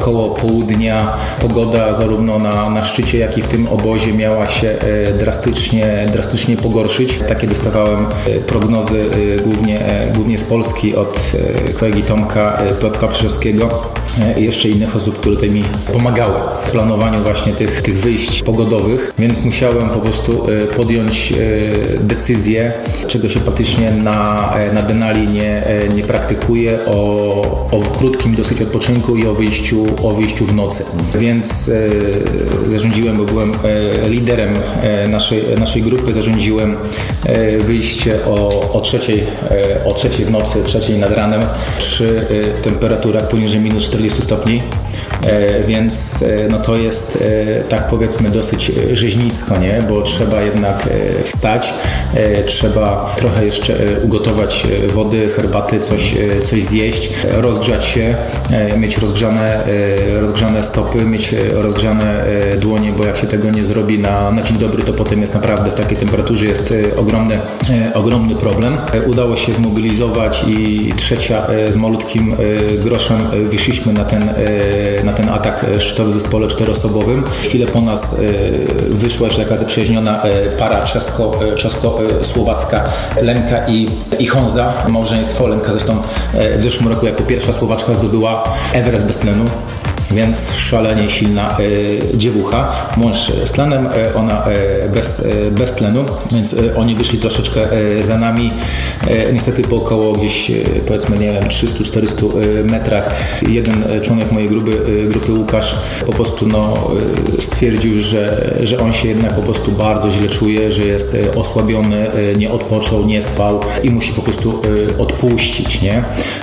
około południa pogoda zarówno na szczycie, jak i w tym obozie miała się drastycznie pogorszyć. Takie dostawałem prognozy głównie z Polski od kolegi Tomka Piotrka-Krzyżowskiego i jeszcze innych osób, które tutaj mi pomagały w planowaniu właśnie tych wyjść pogodowych, więc musiałem po prostu podjąć decyzję, czego się praktycznie na Denali nie praktykuje, o krótkim dosyć odpoczynku i o wyjściu w nocy. Więc zarządziłem, bo byłem liderem naszej grupy, zarządziłem wyjście o trzeciej w nocy, 3 nad ranem przy temperaturach poniżej minus 40 stopni. Więc no to jest tak powiedzmy dosyć rzeźnicko, nie? Bo trzeba jednak wstać, trzeba trochę jeszcze ugotować wody, herbaty, coś zjeść, rozgrzać się, mieć rozgrzane stopy, mieć rozgrzane dłonie, bo jak się tego nie zrobi na dzień dobry, to potem jest naprawdę w takiej temperaturze jest ogromny problem. Udało się zmobilizować i trzecia z malutkim groszem wyszliśmy na ten atak szczytowy w zespole 4-osobowym. Chwilę po nas wyszła jeszcze taka zaprzyjaźniona para czesko-słowacka, Lenka i Honza. Małżeństwo. Lenka zresztą w zeszłym roku jako pierwsza Słowaczka zdobyła Everest bez tlenu. Więc szalenie silna dziewucha. Mąż z tlenem, ona bez tlenu, więc oni wyszli troszeczkę za nami. Niestety po około gdzieś powiedzmy 300-400 metrach jeden członek mojej grupy Łukasz po prostu stwierdził, że on się jednak po prostu bardzo źle czuje, że jest osłabiony, nie odpoczął, nie spał i musi po prostu odpuścić, nie?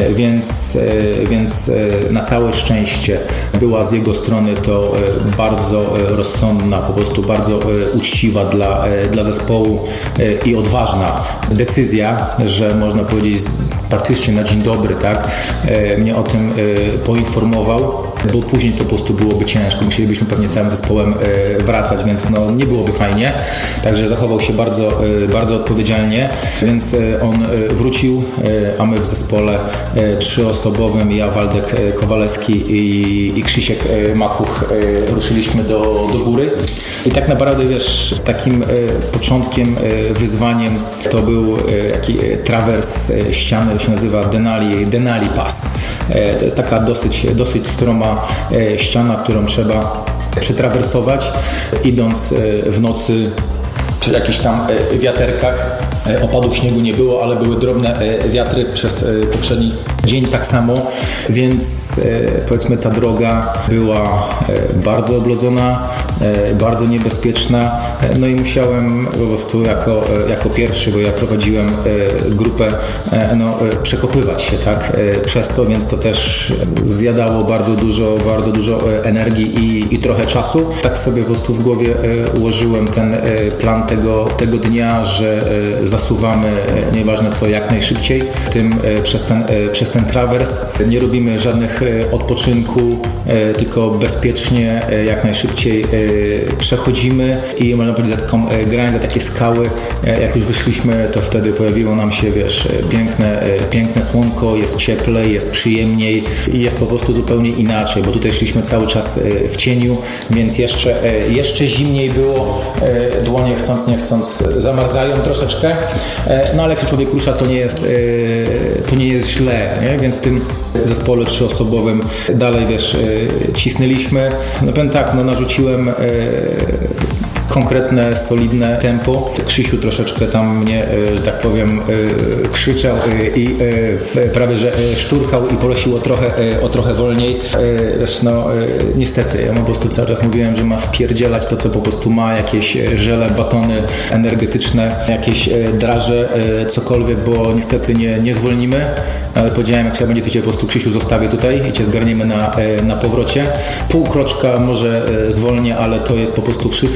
Więc na całe szczęście była z jego strony to bardzo rozsądna, po prostu bardzo uczciwa dla zespołu i odważna decyzja, że można powiedzieć praktycznie na dzień dobry, tak, mnie o tym poinformował, bo później to po prostu byłoby ciężko, musielibyśmy pewnie całym zespołem wracać, więc nie byłoby fajnie, także zachował się bardzo odpowiedzialnie, więc on wrócił, a my w zespole 3-osobowym, ja, Waldek Kowalewski i Krzysiek Makuch ruszyliśmy do góry i tak naprawdę wiesz, takim początkiem, wyzwaniem to był taki trawers ściany, to się nazywa Denali Pass. To jest taka dosyć stroma ściana, którą trzeba przetrawersować, idąc w nocy przy jakichś tam wiaterkach. Opadów śniegu nie było, ale były drobne wiatry przez poprzedni dzień tak samo, więc powiedzmy ta droga była bardzo oblodzona, bardzo niebezpieczna, no i musiałem po prostu jako pierwszy, bo ja prowadziłem grupę, przekopywać się tak przez to, więc to też zjadało bardzo dużo energii i trochę czasu. Tak sobie po prostu w głowie ułożyłem ten plan tego dnia, że zasuwamy nieważne co jak najszybciej przez ten trawers. Nie robimy żadnych odpoczynku, tylko bezpiecznie jak najszybciej przechodzimy i można powiedzieć za taką grań, za takie skały. Jak już wyszliśmy, to wtedy pojawiło nam się, wiesz, piękne słonko, jest cieplej, jest przyjemniej i jest po prostu zupełnie inaczej, bo tutaj szliśmy cały czas w cieniu, więc jeszcze zimniej było, dłonie chcąc nie chcąc zamarzają troszeczkę, no ale jak się człowiek rusza, to nie jest źle, nie? Więc w tym zespole 3-osobowym dalej, wiesz, cisnęliśmy. No powiem tak, narzuciłem konkretne, solidne tempo. Krzysiu troszeczkę tam mnie, że tak powiem, krzyczał i prawie że szturchał i prosił o trochę wolniej. Wiesz, niestety, ja mu po prostu cały czas mówiłem, że ma wpierdzielać to, co po prostu ma, jakieś żele, batony energetyczne, jakieś draże, cokolwiek, bo niestety nie zwolnimy. Ale powiedziałem, jak trzeba będzie, to cię po prostu, Krzysiu, zostawię tutaj i cię zgarniemy na powrocie. Pół kroczka może zwolnię, ale to jest po prostu wszystko, bo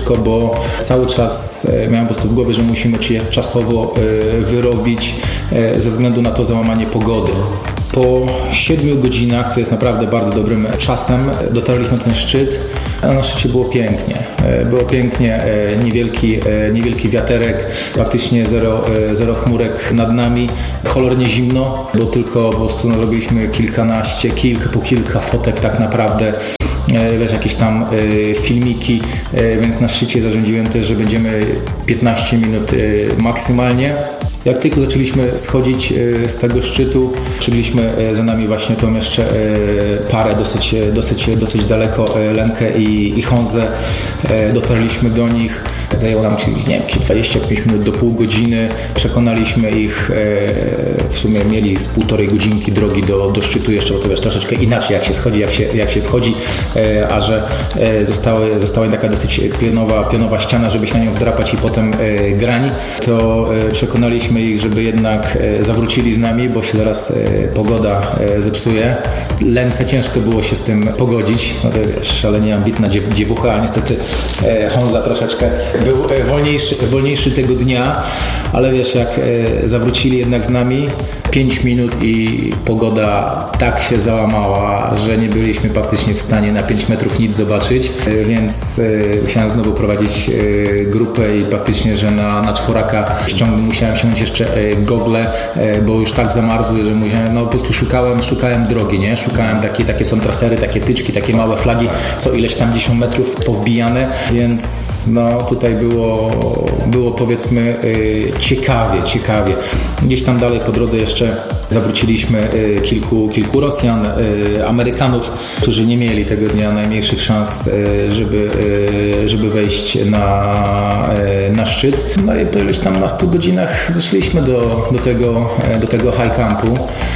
bo cały czas miałem po prostu w głowie, że musimy je czasowo wyrobić ze względu na to załamanie pogody. Po 7 godzinach, co jest naprawdę bardzo dobrym czasem, dotarliśmy na ten szczyt. Na szczycie było pięknie. Było pięknie, niewielki wiaterek, praktycznie zero chmurek nad nami. Cholernie zimno, bo tylko po prostu robiliśmy po kilka fotek tak naprawdę. Wiesz, jakieś tam filmiki, więc na szczycie zarządziłem też, że będziemy 15 minut maksymalnie. Jak tylko zaczęliśmy schodzić z tego szczytu, szliśmy za nami właśnie tą jeszcze parę dosyć daleko, Lenkę i Honzę. Dotarliśmy do nich. Zajęło nam 25 minut do pół godziny. Przekonaliśmy ich, w sumie mieli z 1,5 godzinki drogi do szczytu jeszcze, bo to wiesz, troszeczkę inaczej jak się schodzi, jak się wchodzi, a że została taka dosyć pionowa ściana, żeby się na nią wdrapać i potem grań, to przekonaliśmy ich, żeby jednak zawrócili z nami, bo się zaraz pogoda zepsuje. Lence ciężko było się z tym pogodzić, no to wiesz, szalenie ambitna dziewucha, a niestety Honza troszeczkę był wolniejszy tego dnia, ale wiesz, jak zawrócili jednak z nami, 5 minut i pogoda tak się załamała, że nie byliśmy praktycznie w stanie na 5 metrów nic zobaczyć, więc musiałem znowu prowadzić grupę i praktycznie, że na czworaka musiałem ściągnąć jeszcze gogle, bo już tak zamarzły, że musiałem, no po prostu szukałem drogi, nie? Szukałem takie są trasery, takie tyczki, takie małe flagi, co ileś tam 10 metrów powbijane, więc no tutaj było powiedzmy ciekawie. Gdzieś tam dalej po drodze jeszcze zawróciliśmy kilku Rosjan, Amerykanów, którzy nie mieli tego dnia najmniejszych szans, żeby wejść na szczyt. No i po iluś tam na 100 godzinach zeszliśmy do tego high campu.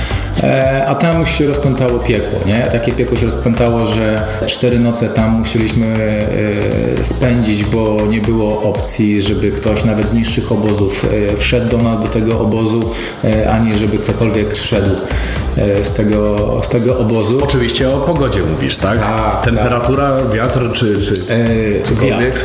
A tam już się rozpętało piekło, nie? Takie piekło się rozpętało, że 4 noce tam musieliśmy spędzić, bo nie było opcji, żeby ktoś nawet z niższych obozów wszedł do nas, do tego obozu, ani żeby ktokolwiek szedł z tego obozu. Oczywiście o pogodzie mówisz, tak? Temperatura, tak. Wiatr czy cokolwiek?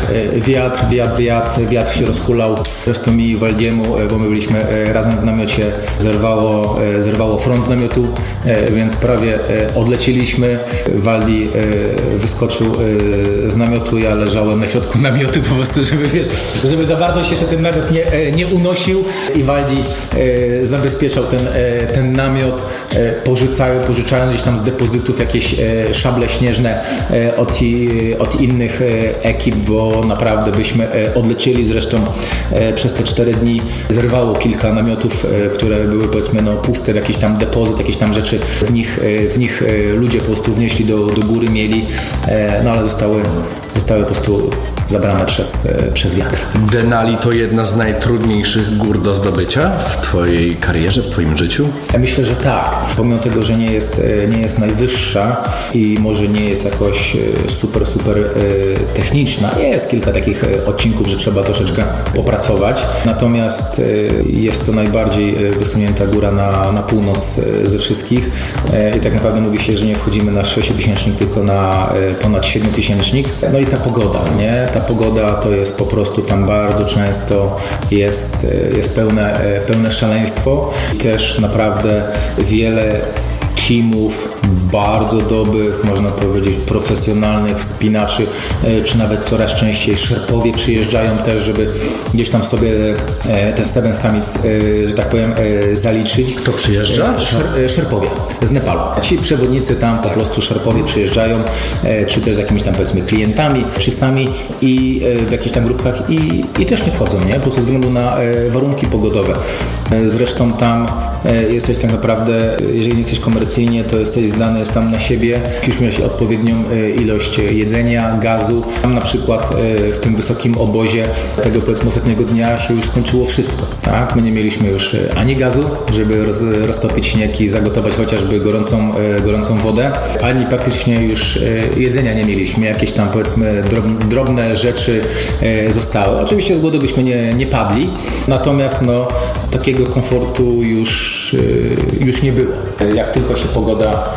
Wiatr się rozhulał. Zresztą mi i Waldiemu, bo my byliśmy razem w namiocie, zerwało front z namiotu, więc prawie odlecieliśmy. Waldi wyskoczył z namiotu, ja leżałem na środku namiotu po prostu, żeby za bardzo się jeszcze ten namiot nie unosił i Waldi zabezpieczał ten namiot, pożyczając gdzieś tam z depozytów jakieś szable śnieżne od innych ekip, bo naprawdę byśmy odlecieli. Zresztą przez te 4 dni zerwało kilka namiotów, które były powiedzmy puste, jakiś tam depozyt, jakieś tam rzeczy w nich ludzie po prostu wnieśli do góry, mieli, no ale zostały po prostu zabrane przez wiatr. Denali to jedna z najtrudniejszych gór do zdobycia w Twojej karierze, w Twoim życiu? Ja myślę, że tak. Pomimo tego, że nie jest najwyższa i może nie jest jakoś super techniczna, jest kilka takich odcinków, że trzeba troszeczkę popracować. Natomiast jest to najbardziej wysunięta góra na północ ze wszystkich i tak naprawdę mówi się, że nie wchodzimy na 6-tysięcznik, tylko na ponad 7-tysięcznik. No i ta pogoda, nie? Ta pogoda to jest po prostu tam bardzo często jest pełne szaleństwo i też naprawdę wiele teamów bardzo dobrych, można powiedzieć profesjonalnych wspinaczy, czy nawet coraz częściej Szerpowie przyjeżdżają też, żeby gdzieś tam sobie te Seven Summits, że tak powiem, zaliczyć. Kto przyjeżdża? Szerpowie z Nepalu. Ci przewodnicy tam po prostu Szerpowie przyjeżdżają, czy też z jakimiś tam powiedzmy klientami, czy sami i w jakichś tam grupkach i też nie wchodzą, nie? Po prostu ze względu na warunki pogodowe. Zresztą tam jesteś tak naprawdę, jeżeli nie jesteś komercyjnie, to jesteś zdany sam na siebie. Musisz mieć odpowiednią ilość jedzenia, gazu. Tam na przykład w tym wysokim obozie tego powiedzmy ostatniego dnia się już skończyło wszystko. Tak? My nie mieliśmy już ani gazu, żeby roztopić śnieg i zagotować chociażby gorącą wodę, ani praktycznie już jedzenia nie mieliśmy. Jakieś tam powiedzmy drobne rzeczy zostały. Oczywiście z głodu byśmy nie padli, natomiast takiego komfortu już nie było. Jak tylko się pogoda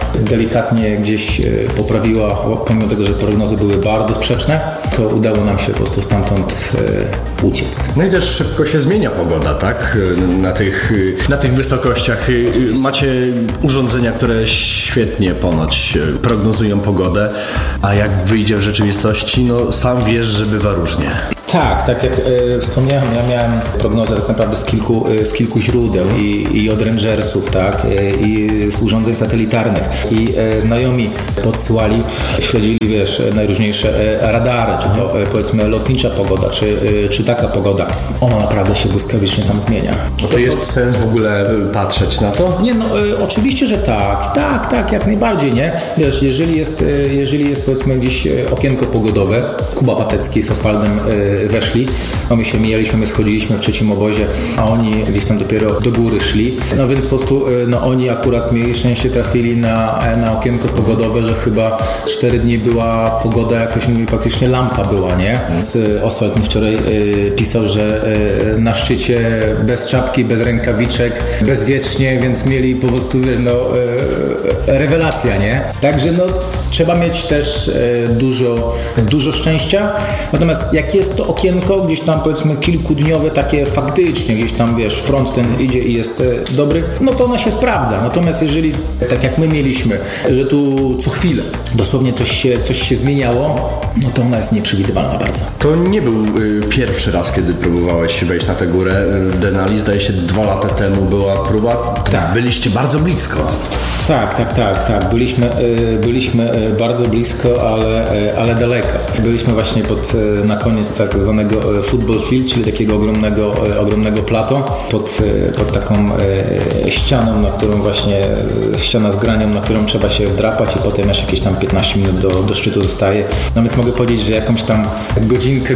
delikatnie gdzieś poprawiła, pomimo tego, że prognozy były bardzo sprzeczne, to udało nam się po prostu stamtąd uciec. No i też szybko się zmienia pogoda, tak? Na tych wysokościach macie urządzenia, które świetnie ponoć prognozują pogodę, a jak wyjdzie w rzeczywistości, no sam wiesz, że bywa różnie. Tak jak wspomniałem, ja miałem prognozę tak naprawdę z kilku źródeł i od rangersów, tak, i z urządzeń satelitarnych. I znajomi podsyłali, śledzili, najróżniejsze radary, czy to powiedzmy lotnicza pogoda, czy taka pogoda. Ona naprawdę się błyskawicznie tam zmienia. No to jest sens w ogóle patrzeć na to? Nie, no oczywiście, że tak, jak najbardziej, nie? Wiesz, jeżeli jest powiedzmy gdzieś okienko pogodowe, Kuba Patecki z Oswaldem weszli, no my się mijaliśmy, my schodziliśmy w trzecim obozie, a oni gdzieś tam dopiero do góry szli, no więc po prostu oni akurat mieli szczęście, trafili na okienko pogodowe, że chyba 4 dni była pogoda, jakoś mówi, praktycznie lampa była, nie? Więc Oswald mi wczoraj pisał, że na szczycie bez czapki, bez rękawiczek, bezwiecznie, więc mieli po prostu, rewelacja, nie? Także trzeba mieć też dużo szczęścia, natomiast jak jest to okienko gdzieś tam powiedzmy kilkudniowe, takie faktycznie gdzieś tam front ten idzie i jest dobry, no to ona się sprawdza. Natomiast jeżeli tak jak my mieliśmy, że tu co chwilę dosłownie coś się zmieniało, no to ona jest nieprzewidywalna bardzo. To nie był pierwszy raz, kiedy próbowałeś wejść na tę górę. Denali, zdaje się 2 lata temu była próba. Tak. Byliście bardzo blisko. Tak. Byliśmy bardzo blisko, ale daleko. Byliśmy właśnie na koniec tak zwanego football field, czyli takiego ogromnego plato, pod taką ścianą, na którą właśnie, ściana z granią, na którą trzeba się wdrapać i potem jeszcze jakieś tam 15 minut do szczytu zostaje. No więc mogę powiedzieć, że jakąś tam godzinkę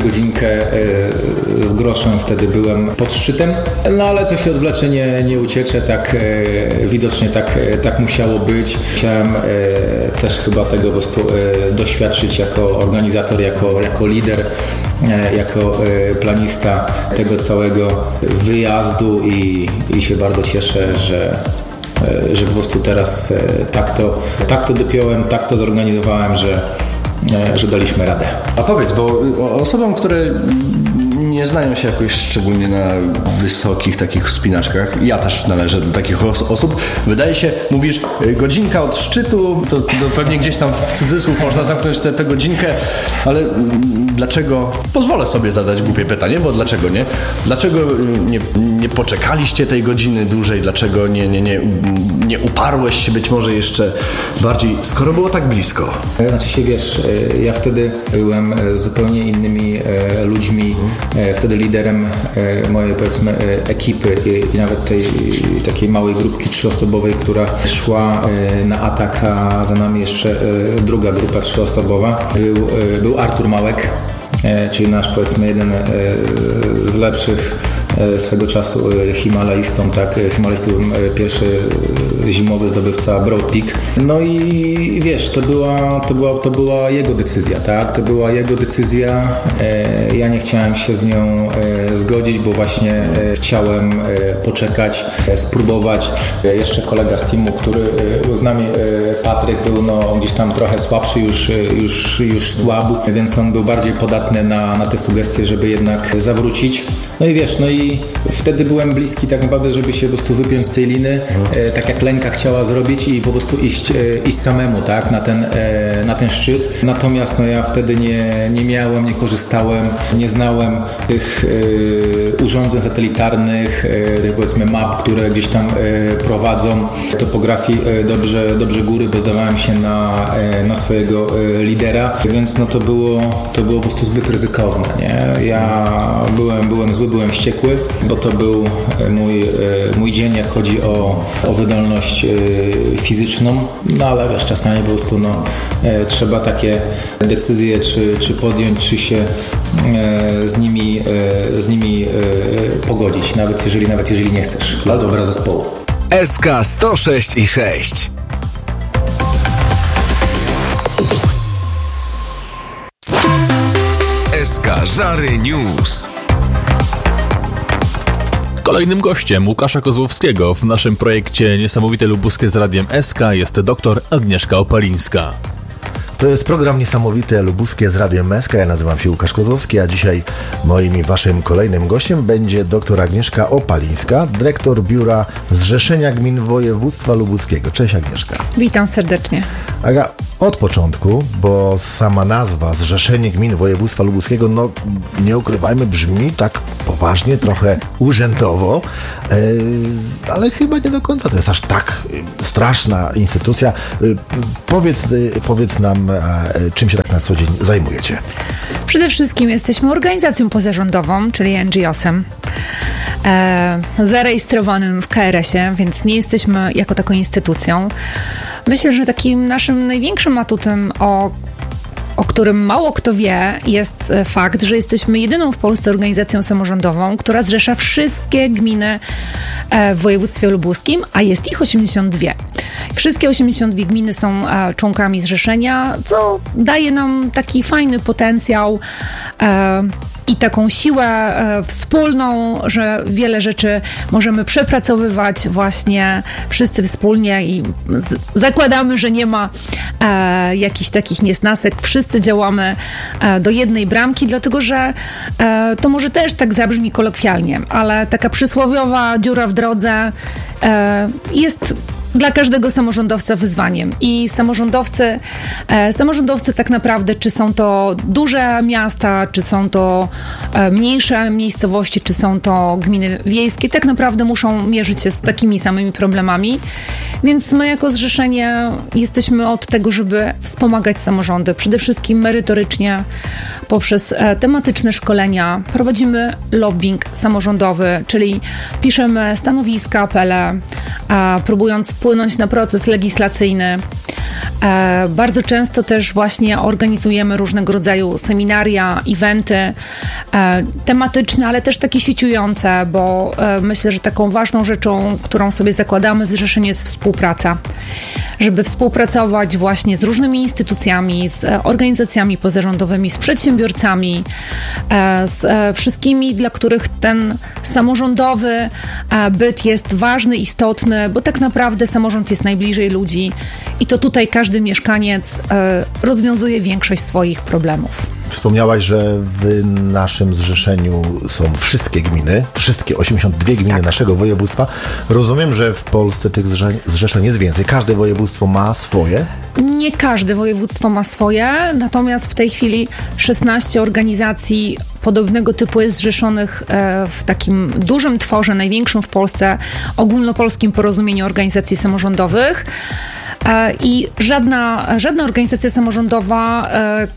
z groszem wtedy byłem pod szczytem, no ale co się odwlecze, nie uciecze, tak widocznie tak musiało być. Chciałem też chyba tego po prostu doświadczyć jako organizator, jako lider, jako planista tego całego wyjazdu i się bardzo cieszę, że po prostu teraz tak to dopiąłem, tak to zorganizowałem, że daliśmy radę. A powiedz, bo osobom, które nie znają się jakoś szczególnie na wysokich takich wspinaczkach, ja też należę do takich osób, wydaje się, mówisz godzinka od szczytu, to pewnie gdzieś tam w cudzysłów można zamknąć tę godzinkę, ale dlaczego, pozwolę sobie zadać głupie pytanie, bo dlaczego nie? Dlaczego nie poczekaliście tej godziny dłużej? Dlaczego nie uparłeś się być może jeszcze bardziej, skoro było tak blisko? Znaczy się, ja wtedy byłem z zupełnie innymi ludźmi, wtedy liderem mojej, powiedzmy, ekipy i nawet tej takiej małej grupki 3-osobowej, która szła na atak, a za nami jeszcze druga grupa 3-osobowa. Był Artur Małek, czyli nasz, powiedzmy, jeden z lepszych swego czasu Himalajstą, tak, Himalajstą pierwszy zimowy zdobywca Broad Peak. No i to była jego decyzja, tak, to była jego decyzja. Ja nie chciałem się z nią zgodzić, bo właśnie chciałem poczekać, spróbować. Jeszcze kolega z teamu, który był z nami, Patryk, był gdzieś tam trochę słabszy, już słabł, więc on był bardziej podatny na te sugestie, żeby jednak zawrócić. No i wtedy byłem bliski tak naprawdę, żeby się po prostu wypiąć z tej liny, tak jak Lenka chciała zrobić i po prostu iść samemu, tak, na ten szczyt. Natomiast ja wtedy nie korzystałem, nie znałem tych urządzeń satelitarnych, tych, powiedzmy, map, które gdzieś tam prowadzą topografii dobrze góry, bo zdawałem się na swojego lidera, więc to było po prostu zbyt ryzykowne, nie? Ja byłem zły, byłem wściekły, bo to był mój dzień, jak chodzi o wydolność fizyczną, no ale czasami po prostu trzeba takie decyzje czy podjąć, czy się z nimi pogodzić, nawet jeżeli nie chcesz, dla dobra zespołu. SK 106,6. SK Żary News. Kolejnym gościem Łukasza Kozłowskiego w naszym projekcie Niesamowite Lubuskie z Radiem SK jest dr Agnieszka Opalińska. To jest program Niesamowite Lubuskie z Radiem SK. Ja nazywam się Łukasz Kozłowski, a dzisiaj moim i waszym kolejnym gościem będzie dr Agnieszka Opalińska, dyrektor Biura Zrzeszenia Gmin Województwa Lubuskiego. Cześć Agnieszka. Witam serdecznie. Aga, od początku, bo sama nazwa Zrzeszenie Gmin Województwa Lubuskiego, no nie ukrywajmy, brzmi tak poważnie, trochę urzędowo, ale chyba nie do końca to jest aż tak straszna instytucja. Powiedz nam, czym się tak na co dzień zajmujecie. Przede wszystkim jesteśmy organizacją pozarządową, czyli NGO-sem, zarejestrowanym w KRS-ie, więc nie jesteśmy jako taką instytucją. Myślę, że takim naszym największym atutem, o którym mało kto wie, jest fakt, że jesteśmy jedyną w Polsce organizacją samorządową, która zrzesza wszystkie gminy w województwie lubuskim, a jest ich 82. Wszystkie 82 gminy są członkami zrzeszenia, co daje nam taki fajny potencjał i taką siłę wspólną, że wiele rzeczy możemy przepracowywać właśnie wszyscy wspólnie i zakładamy, że nie ma jakichś takich niesnasek. Wszyscy działamy do jednej bramki, dlatego że to może też tak zabrzmi kolokwialnie, ale taka przysłowiowa dziura w drodze jest dla każdego samorządowca wyzwaniem. I samorządowcy tak naprawdę, czy są to duże miasta, czy są to mniejsze miejscowości, czy są to gminy wiejskie, tak naprawdę muszą mierzyć się z takimi samymi problemami. Więc my jako zrzeszenie jesteśmy od tego, żeby wspomagać samorządy. Przede wszystkim merytorycznie, poprzez tematyczne szkolenia. Prowadzimy lobbying samorządowy, czyli piszemy stanowiska, apele, próbując wpłynąć na proces legislacyjny. Bardzo często też właśnie organizujemy różnego rodzaju seminaria, eventy tematyczne, ale też takie sieciujące, bo myślę, że taką ważną rzeczą, którą sobie zakładamy w zrzeszeniu, jest współpraca. Żeby współpracować właśnie z różnymi instytucjami, z organizacjami pozarządowymi, z przedsiębiorcami, z wszystkimi, dla których ten samorządowy byt jest ważny, istotny, bo tak naprawdę samorząd jest najbliżej ludzi i to tutaj każdy mieszkaniec rozwiązuje większość swoich problemów. Wspomniałaś, że w naszym zrzeszeniu są wszystkie gminy, wszystkie 82 gminy naszego województwa. Rozumiem, że w Polsce tych zrzeszeń jest więcej. Każde województwo ma swoje? Nie każde województwo ma swoje, natomiast w tej chwili 16 organizacji podobnego typu jest zrzeszonych w takim dużym tworze, największym w Polsce, ogólnopolskim porozumieniu organizacji samorządowych. I żadna organizacja samorządowa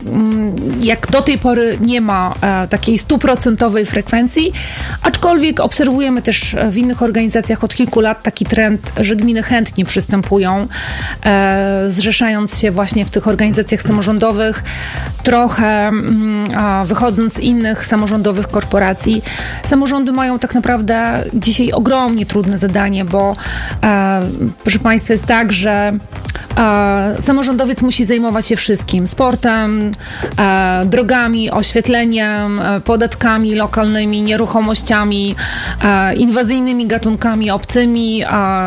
jak do tej pory nie ma takiej 100% frekwencji, aczkolwiek obserwujemy też w innych organizacjach od kilku lat taki trend, że gminy chętnie przystępują, zrzeszając się właśnie w tych organizacjach samorządowych, trochę wychodząc z innych samorządowych korporacji. Samorządy mają tak naprawdę dzisiaj ogromnie trudne zadanie, bo proszę Państwa, jest tak, że samorządowiec musi zajmować się wszystkim: sportem, drogami, oświetleniem, podatkami lokalnymi, nieruchomościami, inwazyjnymi gatunkami obcymi,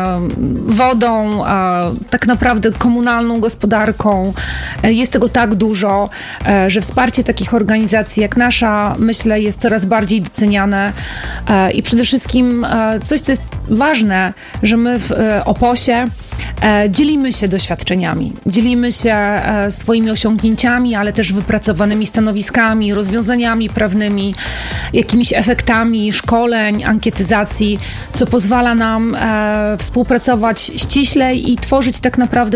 wodą, tak naprawdę komunalną gospodarką. Jest tego tak dużo, że wsparcie takich organizacji jak nasza, myślę, jest coraz bardziej doceniane i przede wszystkim coś, co jest ważne, że my w OPOS-ie dzielimy się doświadczeniami, dzielimy się swoimi osiągnięciami, ale też wypracowanymi stanowiskami, rozwiązaniami prawnymi, jakimiś efektami szkoleń, ankietyzacji, co pozwala nam współpracować ściślej i tworzyć tak naprawdę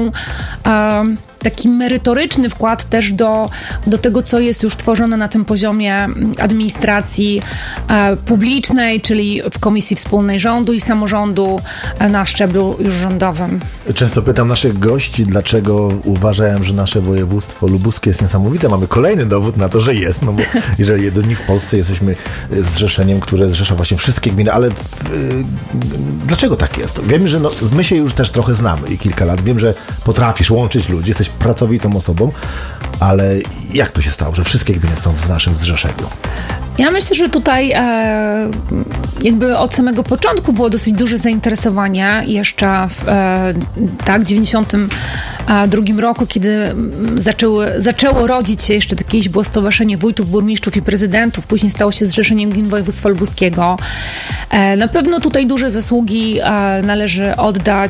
taki merytoryczny wkład też do tego, co jest już tworzone na tym poziomie administracji publicznej, czyli w Komisji Wspólnej Rządu i Samorządu na szczeblu już rządowym. Często pytam naszych gości, dlaczego uważają, że nasze województwo lubuskie jest niesamowite. Mamy kolejny dowód na to, że jest, no bo jeżeli jedyni w Polsce jesteśmy zrzeszeniem, które zrzesza właśnie wszystkie gminy, ale dlaczego tak jest? Wiemy, że my się już też trochę znamy i kilka lat. Wiem, że potrafisz łączyć ludzi, jesteś pracowitą osobą, ale jak to się stało, że wszystkie gminy są w naszym zrzeszeniu? Ja myślę, że tutaj jakby od samego początku było dosyć duże zainteresowanie jeszcze w 92 roku, kiedy zaczęło rodzić się jeszcze kiedyś było Stowarzyszenie Wójtów, Burmistrzów i Prezydentów, później stało się Zrzeszeniem Gmin Województwa Lubuskiego. Na pewno tutaj duże zasługi należy oddać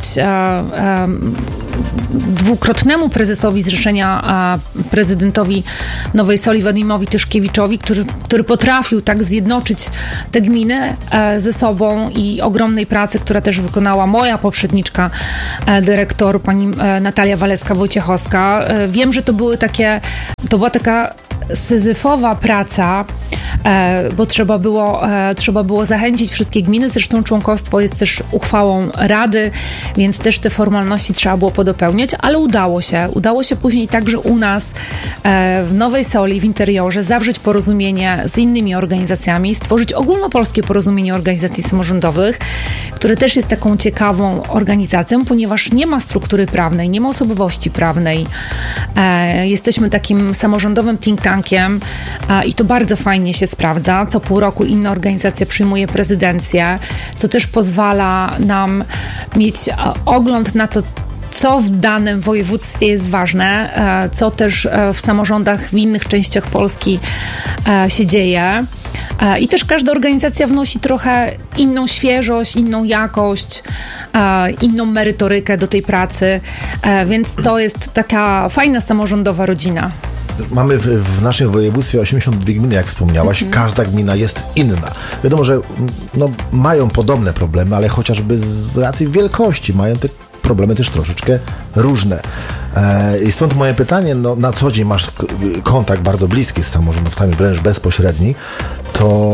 dwukrotnemu prezesowi Zrzeszenia, prezydentowi Nowej Soli, Wadimowi Tyszkiewiczowi, który potrafił tak zjednoczyć te gminy ze sobą i ogromnej pracy, która też wykonała moja poprzedniczka, dyrektor pani Natalia Waleska-Wojciechowska. Wiem, że to była taka syzyfowa praca, bo trzeba było zachęcić wszystkie gminy. Zresztą członkostwo jest też uchwałą Rady, więc też te formalności trzeba było podopełniać, ale udało się. Udało się później także u nas w Nowej Soli, w interiorze, zawrzeć porozumienie z innymi organizacjami, stworzyć ogólnopolskie porozumienie organizacji samorządowych, które też jest taką ciekawą organizacją, ponieważ nie ma struktury prawnej, nie ma osobowości prawnej. Jesteśmy takim samorządowym think tankiem i to bardzo fajnie się sprawdza. Co pół roku inna organizacja przyjmuje prezydencję, co też pozwala nam mieć ogląd na to, co w danym województwie jest ważne, co też w samorządach w innych częściach Polski się dzieje. I też każda organizacja wnosi trochę inną świeżość, inną jakość, inną merytorykę do tej pracy, więc to jest taka fajna samorządowa rodzina. Mamy w naszym województwie 82 gminy, jak wspomniałaś. Każda gmina jest inna. Wiadomo, że mają podobne problemy, ale chociażby z racji wielkości mają te problemy też troszeczkę różne. I stąd moje pytanie, na co dzień masz kontakt bardzo bliski z samorządowcami, wręcz bezpośredni, to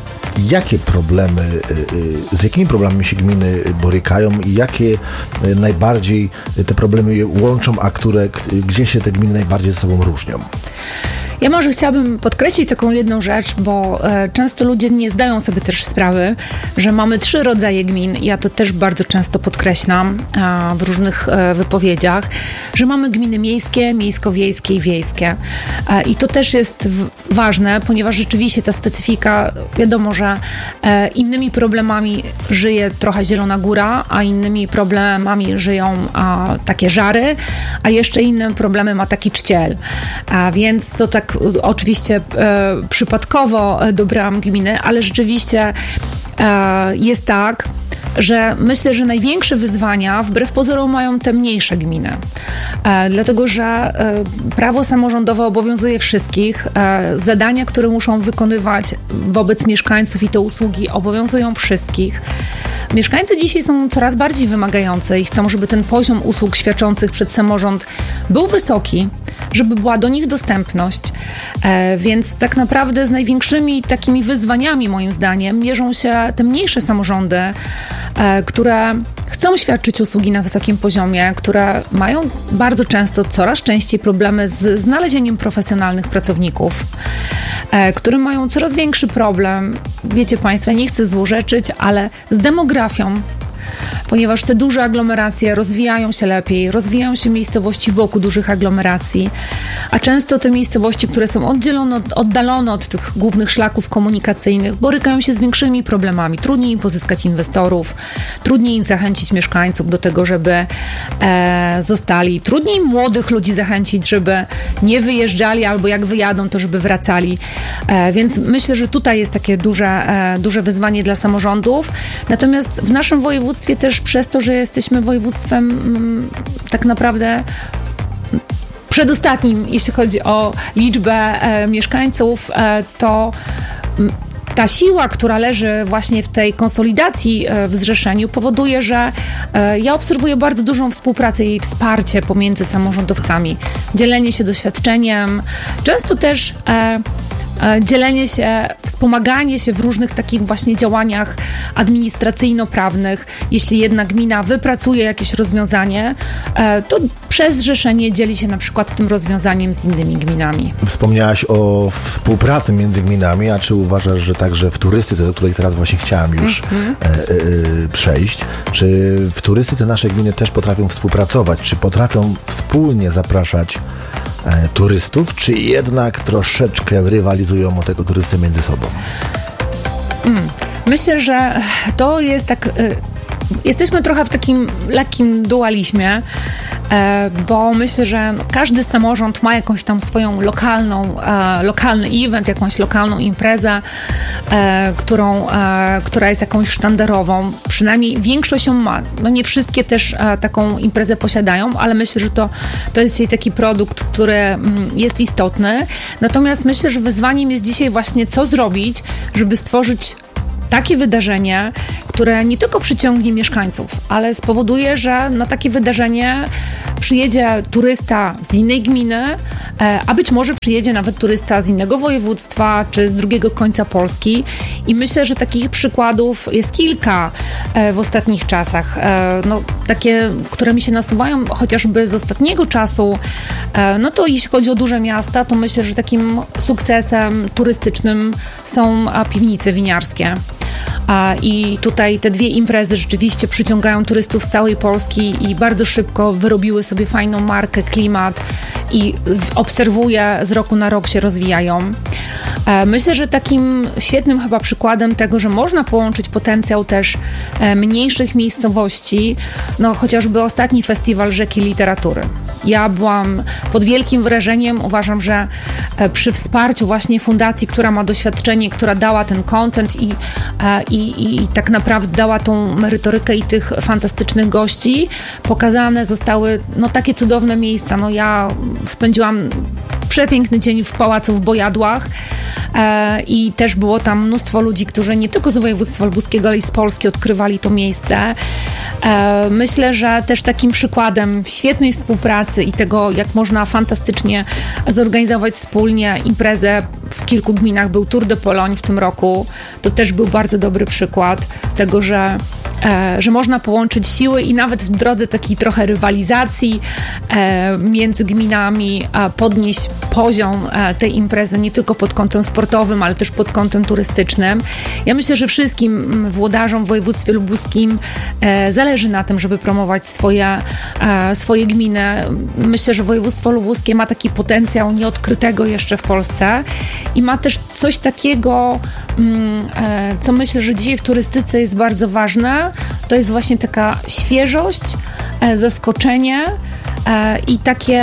z jakimi problemami się gminy borykają i jakie najbardziej te problemy je łączą, a gdzie się te gminy najbardziej ze sobą różnią? Ja może chciałabym podkreślić taką jedną rzecz, bo często ludzie nie zdają sobie też sprawy, że mamy 3 rodzaje gmin. Ja to też bardzo często podkreślam w różnych wypowiedziach, że mamy gminy miejskie, miejsko-wiejskie i wiejskie. I to też jest ważne, ponieważ rzeczywiście ta specyfika, wiadomo, że innymi problemami żyje trochę Zielona Góra, a innymi problemami żyją takie Żary, a jeszcze inne problemy ma taki Czciel. Więc to tak oczywiście przypadkowo dobrałam gminy, ale rzeczywiście jest tak, że myślę, że największe wyzwania wbrew pozorom mają te mniejsze gminy. Dlatego, że prawo samorządowe obowiązuje wszystkich. Zadania, które muszą wykonywać wobec mieszkańców i te usługi obowiązują wszystkich. Mieszkańcy dzisiaj są coraz bardziej wymagający i chcą, żeby ten poziom usług świadczących przez samorząd był wysoki, żeby była do nich dostępność. Więc tak naprawdę z największymi takimi wyzwaniami, moim zdaniem, mierzą się te mniejsze samorządy, które chcą świadczyć usługi na wysokim poziomie, które mają bardzo często, coraz częściej problemy z znalezieniem profesjonalnych pracowników, które mają coraz większy problem, wiecie Państwo, nie chcę złorzeczyć, ale z demografią, ponieważ te duże aglomeracje rozwijają się lepiej, rozwijają się miejscowości wokół dużych aglomeracji, a często te miejscowości, które są oddalone od tych głównych szlaków komunikacyjnych, borykają się z większymi problemami. Trudniej im pozyskać inwestorów, trudniej im zachęcić mieszkańców do tego, żeby zostali, trudniej im młodych ludzi zachęcić, żeby nie wyjeżdżali, albo jak wyjadą, to żeby wracali. Więc myślę, że tutaj jest takie duże wyzwanie dla samorządów. Natomiast w naszym województwie też przez to, że jesteśmy województwem tak naprawdę przedostatnim, jeśli chodzi o liczbę mieszkańców, to ta siła, która leży właśnie w tej konsolidacji w zrzeszeniu, powoduje, że ja obserwuję bardzo dużą współpracę i wsparcie pomiędzy samorządowcami. Dzielenie się doświadczeniem, często też dzielenie się, wspomaganie się w różnych takich właśnie działaniach administracyjno-prawnych. Jeśli jedna gmina wypracuje jakieś rozwiązanie, to przez zrzeszenie dzieli się na przykład tym rozwiązaniem z innymi gminami. Wspomniałaś o współpracy między gminami, a czy uważasz, że także w turystyce, do której teraz właśnie chciałam już przejść, czy w turystyce nasze gminy też potrafią współpracować, czy potrafią wspólnie zapraszać turystów, czy jednak troszeczkę rywalizują o tego turystę między sobą? Myślę, że to jest tak... Jesteśmy trochę w takim lekkim dualizmie, bo myślę, że każdy samorząd ma jakąś tam swoją lokalny event, jakąś lokalną imprezę, która jest jakąś sztandarową. Przynajmniej większość ją ma. No nie wszystkie też taką imprezę posiadają, ale myślę, że to jest dzisiaj taki produkt, który jest istotny. Natomiast myślę, że wyzwaniem jest dzisiaj właśnie co zrobić, żeby stworzyć takie wydarzenie, które nie tylko przyciągnie mieszkańców, ale spowoduje, że na takie wydarzenie przyjedzie turysta z innej gminy, a być może przyjedzie nawet turysta z innego województwa czy z drugiego końca Polski. I myślę, że takich przykładów jest kilka w ostatnich czasach. No, takie, które mi się nasuwają chociażby z ostatniego czasu, no to jeśli chodzi o duże miasta, to myślę, że takim sukcesem turystycznym są piwnice winiarskie. I tutaj te dwie imprezy rzeczywiście przyciągają turystów z całej Polski i bardzo szybko wyrobiły sobie fajną markę, klimat i obserwuję, z roku na rok się rozwijają. Myślę, że takim świetnym chyba przykładem tego, że można połączyć potencjał też mniejszych miejscowości, no chociażby ostatni festiwal Rzeki Literatury. Ja byłam pod wielkim wrażeniem. Uważam, że przy wsparciu właśnie fundacji, która ma doświadczenie, która dała ten content i tak naprawdę dała tą merytorykę i tych fantastycznych gości, pokazane zostały no takie cudowne miejsca. No ja spędziłam przepiękny dzień w pałacu w Bojadłach i też było tam mnóstwo ludzi, którzy nie tylko z województwa lubuskiego, ale i z Polski odkrywali to miejsce. Myślę, że też takim przykładem świetnej współpracy i tego, jak można fantastycznie zorganizować wspólnie imprezę w kilku gminach, był Tour de Pologne w tym roku. To też był bardzo dobry przykład tego, że można połączyć siły i nawet w drodze takiej trochę rywalizacji między gminami podnieść poziom tej imprezy nie tylko pod kątem sportowym, ale też pod kątem turystycznym. Ja myślę, że wszystkim włodarzom w województwie lubuskim zależy na tym, żeby promować swoje gminy. Myślę, że województwo lubuskie ma taki potencjał nieodkrytego jeszcze w Polsce i ma też coś takiego, co myślę, że dzisiaj w turystyce jest bardzo ważne. To jest właśnie taka świeżość, zaskoczenie i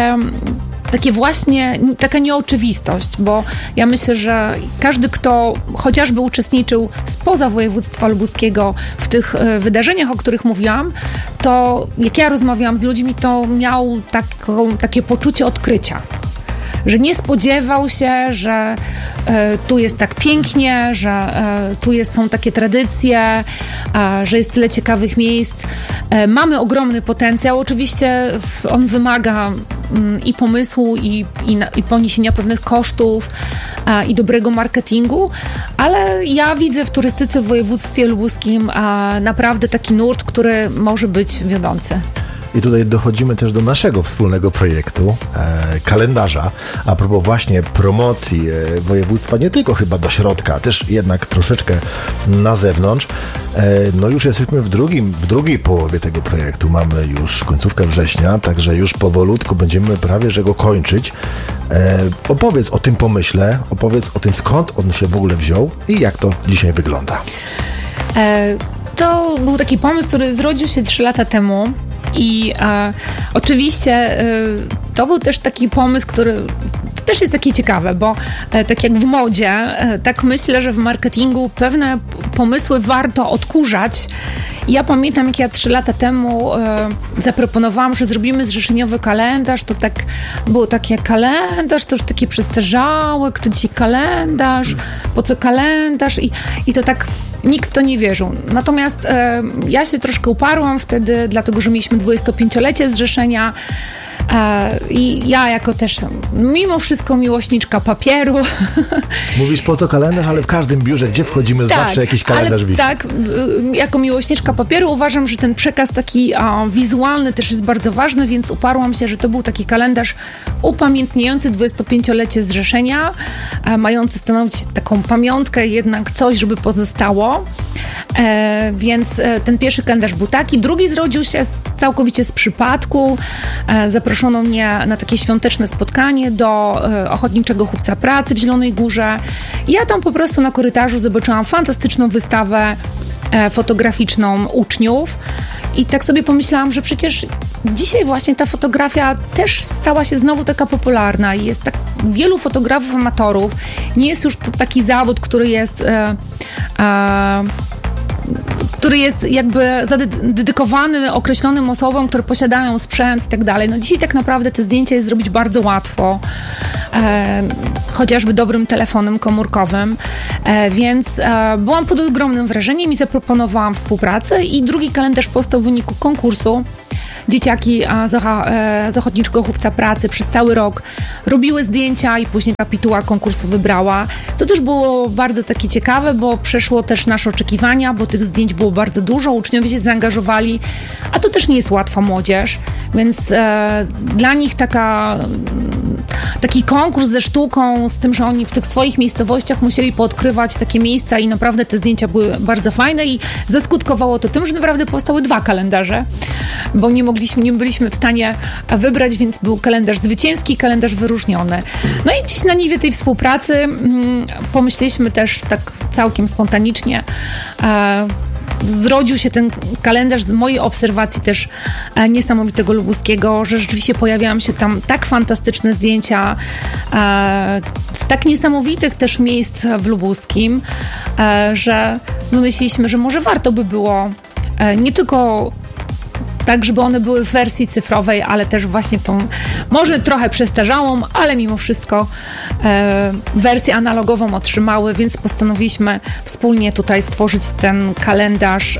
taka nieoczywistość, bo ja myślę, że każdy, kto chociażby uczestniczył spoza województwa lubuskiego w tych wydarzeniach, o których mówiłam, to jak ja rozmawiałam z ludźmi, to miał takie poczucie odkrycia. Że nie spodziewał się, że tu jest tak pięknie, że tu są takie tradycje, że jest tyle ciekawych miejsc. Mamy ogromny potencjał. Oczywiście on wymaga i pomysłu, i poniesienia pewnych kosztów, i dobrego marketingu, ale ja widzę w turystyce w województwie lubuskim naprawdę taki nurt, który może być wiodący. I tutaj dochodzimy też do naszego wspólnego projektu, kalendarza, a propos właśnie promocji województwa, nie tylko chyba do środka, też jednak troszeczkę na zewnątrz. No już jesteśmy w drugiej połowie tego projektu, mamy już końcówkę września, także już powolutku będziemy prawie że go kończyć. Opowiedz o tym pomyśle, opowiedz o tym, skąd on się w ogóle wziął i jak to dzisiaj wygląda. To był taki pomysł, który zrodził się 3 lata temu. I oczywiście to był też taki pomysł, który też jest takie ciekawe, bo tak jak w modzie, tak myślę, że w marketingu pewne pomysły warto odkurzać. I ja pamiętam, jak ja 3 lata temu zaproponowałam, że zrobimy zrzeszeniowy kalendarz, to tak było takie kalendarz, to już takie przestarzałe, kto dzisiaj kalendarz, po co kalendarz i to tak nikt w to nie wierzył. Natomiast ja się troszkę uparłam wtedy, dlatego że mieliśmy 25-lecie zrzeszenia i ja jako też mimo wszystko miłośniczka papieru. Mówisz po co kalendarz, ale w każdym biurze, gdzie wchodzimy, tak, zawsze jakiś kalendarz wisi. Tak, jako miłośniczka papieru uważam, że ten przekaz taki wizualny też jest bardzo ważny, więc uparłam się, że to był taki kalendarz upamiętniający 25-lecie zrzeszenia mający stanowić taką pamiątkę, jednak coś, żeby pozostało. Więc ten pierwszy kalendarz był taki. Drugi zrodził się całkowicie z przypadku. Zaproszono mnie na takie świąteczne spotkanie do Ochotniczego Chówca Pracy w Zielonej Górze. Ja tam po prostu na korytarzu zobaczyłam fantastyczną wystawę fotograficzną uczniów i tak sobie pomyślałam, że przecież dzisiaj właśnie ta fotografia też stała się znowu taka popularna i jest tak wielu fotografów amatorów. Nie jest już to taki zawód, który jest jakby dedykowany określonym osobom, które posiadają sprzęt i tak dalej. No dzisiaj tak naprawdę te zdjęcia jest zrobić bardzo łatwo, chociażby dobrym telefonem komórkowym, więc byłam pod ogromnym wrażeniem i zaproponowałam współpracę i drugi kalendarz powstał w wyniku konkursu. Dzieciaki z Ochotniczego Chówca Pracy przez cały rok robiły zdjęcia i później kapituła konkursu wybrała. Co też było bardzo takie ciekawe, bo przeszło też nasze oczekiwania, bo tych zdjęć było bardzo dużo, uczniowie się zaangażowali, a to też nie jest łatwa młodzież, więc dla nich taki konkurs ze sztuką, z tym, że oni w tych swoich miejscowościach musieli poodkrywać takie miejsca i naprawdę te zdjęcia były bardzo fajne i zaskutkowało to tym, że naprawdę powstały 2 kalendarze, bo nie byliśmy w stanie wybrać, więc był kalendarz zwycięski i kalendarz wyróżniony. No i gdzieś na niwie tej współpracy pomyśleliśmy też tak całkiem spontanicznie, zrodził się ten kalendarz z mojej obserwacji też Niesamowitego Lubuskiego, że rzeczywiście pojawiają się tam tak fantastyczne zdjęcia w tak niesamowitych też miejsc w Lubuskim, że wymyśliliśmy, że może warto by było nie tylko tak, żeby one były w wersji cyfrowej, ale też właśnie tą, może trochę przestarzałą, ale mimo wszystko wersję analogową otrzymały, więc postanowiliśmy wspólnie tutaj stworzyć ten kalendarz,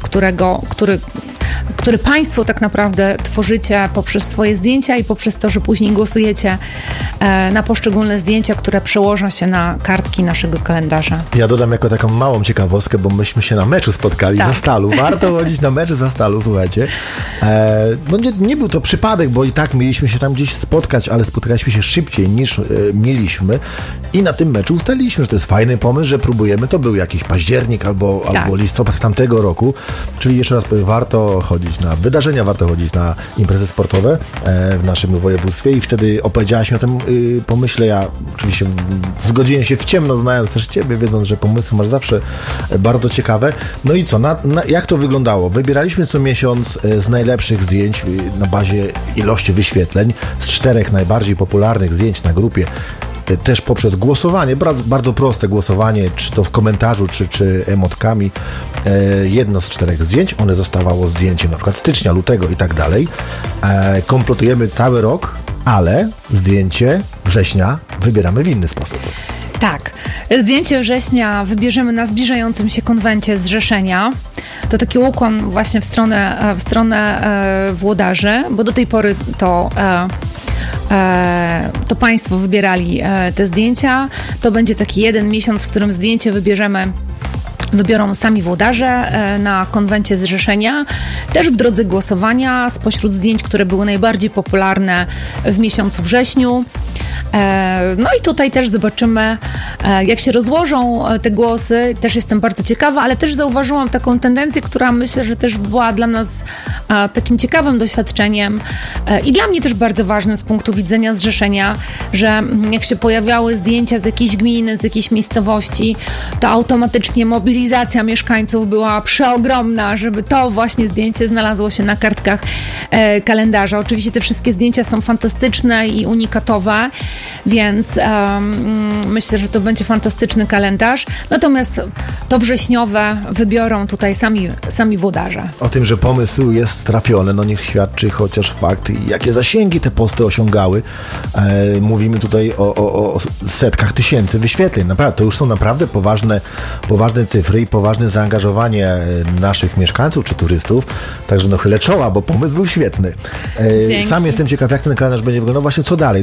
który Państwo tak naprawdę tworzycie poprzez swoje zdjęcia i poprzez to, że później głosujecie na poszczególne zdjęcia, które przełożą się na kartki naszego kalendarza. Ja dodam jako taką małą ciekawostkę, bo myśmy się na meczu spotkali za Stalu. Warto chodzić na mecze za Stalu, słuchajcie. No nie był to przypadek, bo i tak mieliśmy się tam gdzieś spotkać, ale spotkaliśmy się szybciej niż mieliśmy i na tym meczu ustaliliśmy, że to jest fajny pomysł, że próbujemy. To był jakiś październik albo listopad tamtego roku, czyli jeszcze raz powiem, warto chodzić na wydarzenia, warto chodzić na imprezy sportowe w naszym województwie i wtedy opowiedziałaś mi o tym pomyśle. Ja oczywiście zgodziłem się w ciemno, znając też Ciebie, wiedząc, że pomysły masz zawsze bardzo ciekawe. No i co, jak to wyglądało? Wybieraliśmy co miesiąc z najlepszych zdjęć na bazie ilości wyświetleń, z 4 najbardziej popularnych zdjęć na grupie, też poprzez głosowanie, bardzo proste głosowanie, czy to w komentarzu, czy emotkami, jedno z 4 zdjęć, one zostawało zdjęciem na przykład stycznia, lutego i tak dalej. Kompletujemy cały rok, ale zdjęcie września wybieramy w inny sposób. Tak. Zdjęcie września wybierzemy na zbliżającym się konwencie zrzeszenia. To taki ukłon właśnie w stronę włodarzy, bo do tej pory to Państwo wybierali te zdjęcia. To będzie taki jeden miesiąc, w którym zdjęcie wybiorą sami włodarze na konwencie zrzeszenia, też w drodze głosowania spośród zdjęć, które były najbardziej popularne w miesiącu wrześniu. No i tutaj też zobaczymy, jak się rozłożą te głosy. Też jestem bardzo ciekawa, ale też zauważyłam taką tendencję, która myślę, że też była dla nas takim ciekawym doświadczeniem i dla mnie też bardzo ważnym z punktu widzenia zrzeszenia, że jak się pojawiały zdjęcia z jakiejś gminy, z jakiejś miejscowości, to automatycznie mobilizacja mieszkańców była przeogromna, żeby to właśnie zdjęcie znalazło się na kartkach kalendarza. Oczywiście te wszystkie zdjęcia są fantastyczne i unikatowe, więc myślę, że to będzie fantastyczny kalendarz. Natomiast to wrześniowe wybiorą tutaj sami włodarze. O tym, że pomysł jest trafiony, no niech świadczy chociaż fakt, jakie zasięgi te posty osiągały. Mówimy tutaj o setkach tysięcy wyświetleń. Naprawdę, to już są naprawdę poważne cyfry i poważne zaangażowanie naszych mieszkańców czy turystów. Także no chylę czoła, bo pomysł był świetny. Sam jestem ciekaw, jak ten kalendarz będzie wyglądał. Właśnie co dalej? No przyjdzie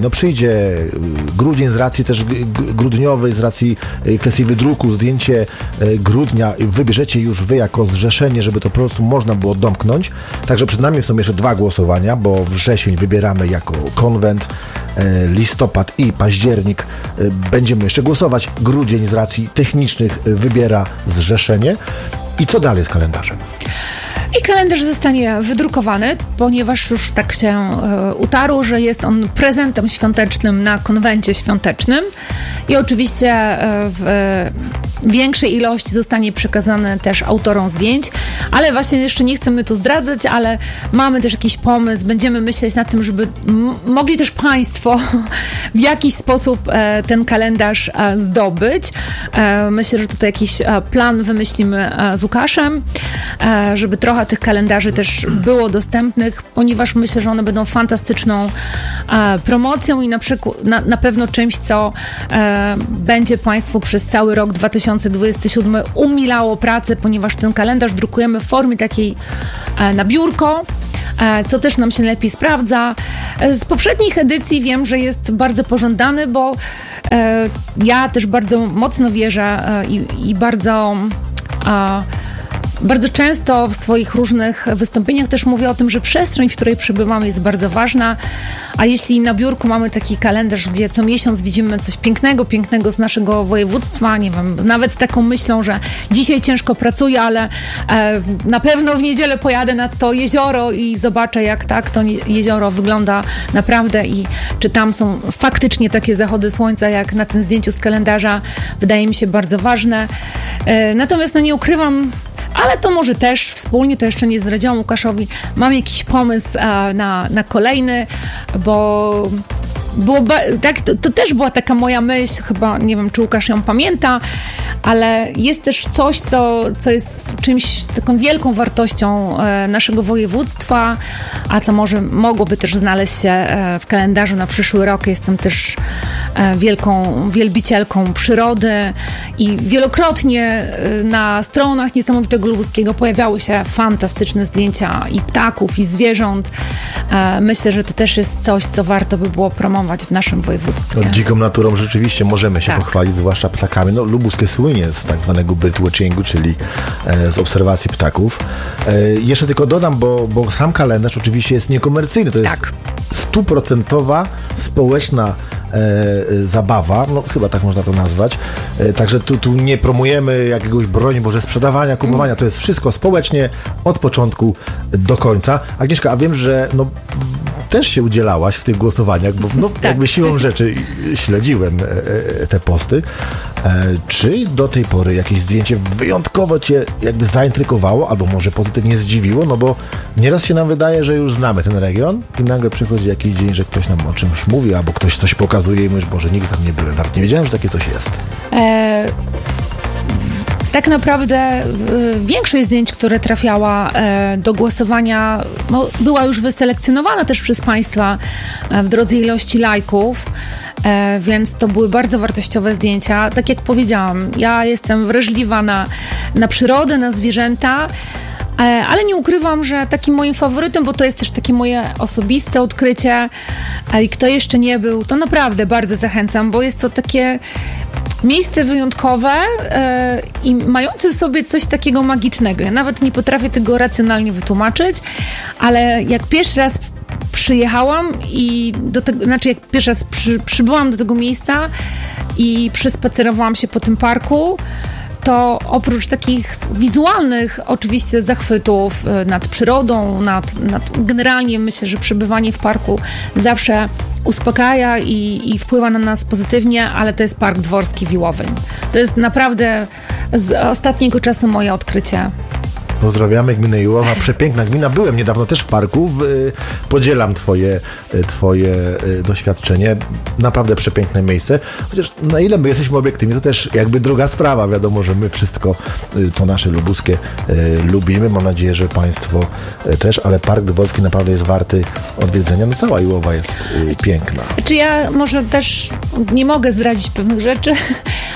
zdjęcie, grudzień z racji też grudniowej, z racji kwestii wydruku, zdjęcie grudnia wybierzecie już wy jako zrzeszenie, żeby to po prostu można było domknąć. Także przed nami są jeszcze 2 głosowania, bo wrzesień wybieramy jako konwent, listopad i październik będziemy jeszcze głosować. Grudzień z racji technicznych wybiera zrzeszenie. I co dalej z kalendarzem? I kalendarz zostanie wydrukowany, ponieważ już tak się utarło, że jest on prezentem świątecznym na konwencie świątecznym i oczywiście w większej ilości zostanie przekazany też autorom zdjęć, ale właśnie jeszcze nie chcemy tu zdradzać, ale mamy też jakiś pomysł, będziemy myśleć nad tym, żeby mogli też Państwo w jakiś sposób ten kalendarz zdobyć. Myślę, że tutaj jakiś plan wymyślimy z Łukaszem, żeby trochę tych kalendarzy też było dostępnych, ponieważ myślę, że one będą fantastyczną promocją i na pewno czymś, co będzie Państwu przez cały rok 2027 umilało pracę, ponieważ ten kalendarz drukujemy w formie takiej na biurko, co też nam się lepiej sprawdza. Z poprzednich edycji wiem, że jest bardzo pożądany, bo ja też bardzo mocno wierzę i bardzo często w swoich różnych wystąpieniach też mówię o tym, że przestrzeń, w której przebywamy, jest bardzo ważna, a jeśli na biurku mamy taki kalendarz, gdzie co miesiąc widzimy coś pięknego z naszego województwa, nie wiem, nawet z taką myślą, że dzisiaj ciężko pracuję, ale na pewno w niedzielę pojadę nad to jezioro i zobaczę, jak to jezioro wygląda naprawdę i czy tam są faktycznie takie zachody słońca, jak na tym zdjęciu z kalendarza, wydaje mi się bardzo ważne. Natomiast nie ukrywam, ale to może też wspólnie, to jeszcze nie zdradziłam Łukaszowi, mam jakiś pomysł na kolejny, bo to też była taka moja myśl, chyba nie wiem, czy Łukasz ją pamięta, ale jest też coś, co jest czymś, taką wielką wartością naszego województwa, a co może mogłoby też znaleźć się w kalendarzu na przyszły rok. Jestem też wielką wielbicielką przyrody i wielokrotnie na stronach Niesamowitego Lubuskiego pojawiały się fantastyczne zdjęcia i ptaków, i zwierząt. Myślę, że to też jest coś, co warto by było promować w naszym województwie. Dziką naturą rzeczywiście możemy się pochwalić, zwłaszcza ptakami. Lubuskie słynie z tak zwanego birdwatchingu, czyli z obserwacji ptaków. Jeszcze tylko dodam, bo sam kalendarz oczywiście jest niekomercyjny. To jest 100% społeczna zabawa, chyba tak można to nazwać. Także tu nie promujemy jakiegoś, broń Boże, sprzedawania, kupowania. To jest wszystko społecznie od początku do końca. Agnieszka, a wiem, że też się udzielałaś w tych głosowaniach, bo jakby siłą rzeczy śledziłem te posty. Czy do tej pory jakieś zdjęcie wyjątkowo Cię jakby zaintrygowało, albo może pozytywnie zdziwiło? Bo nieraz się nam wydaje, że już znamy ten region i nagle przychodzi jakiś dzień, że ktoś nam o czymś mówi, albo ktoś coś pokazuje i mówisz, Boże, nigdy tam nie byłem, nawet nie wiedziałem, że takie coś jest. Tak naprawdę większość zdjęć, które trafiała do głosowania, była już wyselekcjonowana też przez Państwa w drodze ilości lajków, więc to były bardzo wartościowe zdjęcia. Tak jak powiedziałam, ja jestem wrażliwa na przyrodę, na zwierzęta, ale nie ukrywam, że takim moim faworytem, bo to jest też takie moje osobiste odkrycie, i kto jeszcze nie był, to naprawdę bardzo zachęcam, bo jest to takie miejsce wyjątkowe i mające w sobie coś takiego magicznego. Ja nawet nie potrafię tego racjonalnie wytłumaczyć, ale jak pierwszy raz przyjechałam i jak pierwszy raz przybyłam do tego miejsca i przespacerowałam się po tym parku, to oprócz takich wizualnych oczywiście zachwytów nad przyrodą, generalnie myślę, że przebywanie w parku zawsze uspokaja i wpływa na nas pozytywnie, ale to jest Park Dworski Wiłowyń. To jest naprawdę z ostatniego czasu moje odkrycie. Pozdrawiamy gminę Iłowa, przepiękna gmina. Byłem niedawno też w parku, podzielam twoje doświadczenie. Naprawdę przepiękne miejsce. Chociaż na ile my jesteśmy obiektywni, to też jakby druga sprawa. Wiadomo, że my wszystko, co nasze lubuskie, lubimy. Mam nadzieję, że Państwo też, ale Park Dworski naprawdę jest warty odwiedzenia. Cała Iłowa jest piękna. Czy ja może też nie mogę zdradzić pewnych rzeczy,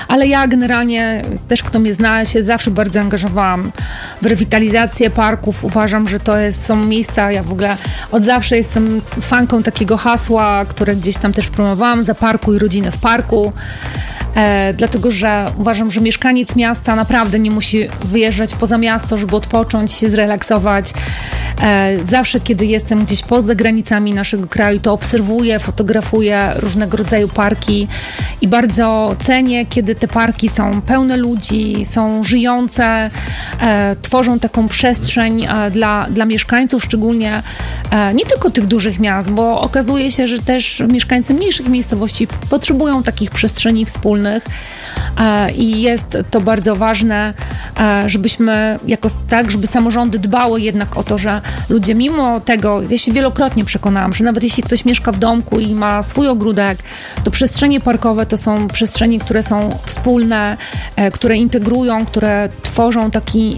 ale ja generalnie, też kto mnie zna, się zawsze bardzo angażowałam w rewitalizację parków. Uważam, że są miejsca, ja w ogóle od zawsze jestem fanką takiego hasła, które gdzieś tam też promowałam, zaparkuj rodzinę w parku. Dlatego, że uważam, że mieszkaniec miasta naprawdę nie musi wyjeżdżać poza miasto, żeby odpocząć, się zrelaksować. Zawsze, kiedy jestem gdzieś poza granicami naszego kraju, to obserwuję, fotografuję różnego rodzaju parki i bardzo cenię, kiedy te parki są pełne ludzi, są żyjące, tworzą taką przestrzeń dla mieszkańców, szczególnie nie tylko tych dużych miast, bo okazuje się, że też mieszkańcy mniejszych miejscowości potrzebują takich przestrzeni wspólnych i jest to bardzo ważne, żebyśmy żeby samorządy dbały jednak o to, że ludzie mimo tego, ja się wielokrotnie przekonałam, że nawet jeśli ktoś mieszka w domku i ma swój ogródek, to przestrzenie parkowe to są przestrzenie, które są wspólne, które integrują, które tworzą taki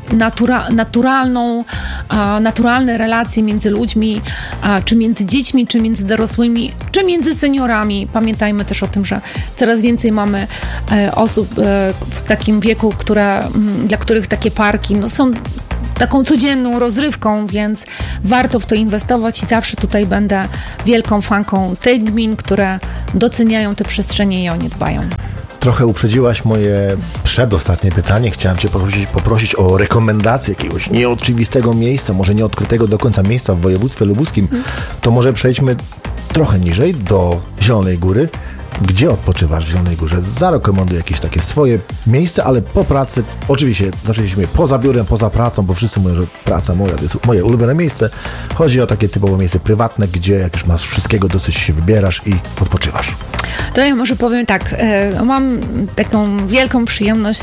naturalne relacje między ludźmi, czy między dziećmi, czy między dorosłymi, czy między seniorami. Pamiętajmy też o tym, że coraz więcej mamy osób w takim wieku, dla których takie parki są taką codzienną rozrywką, więc warto w to inwestować i zawsze tutaj będę wielką fanką tych gmin, które doceniają te przestrzenie i o nie dbają. Trochę uprzedziłaś moje przedostatnie pytanie. Chciałem Cię poprosić o rekomendację jakiegoś nieoczywistego miejsca, może nieodkrytego do końca miejsca w województwie lubuskim. To może przejdźmy trochę niżej do Zielonej Góry. Gdzie odpoczywasz w Zielonej Górze? Zarekomenduj jakieś takie swoje miejsce, ale po pracy, oczywiście zaczęliśmy poza biurem, poza pracą, bo wszyscy mówią, że praca moja to jest moje ulubione miejsce. Chodzi o takie typowo miejsce prywatne, gdzie jak już masz wszystkiego, dosyć się wybierasz i odpoczywasz. To ja może powiem tak, mam taką wielką przyjemność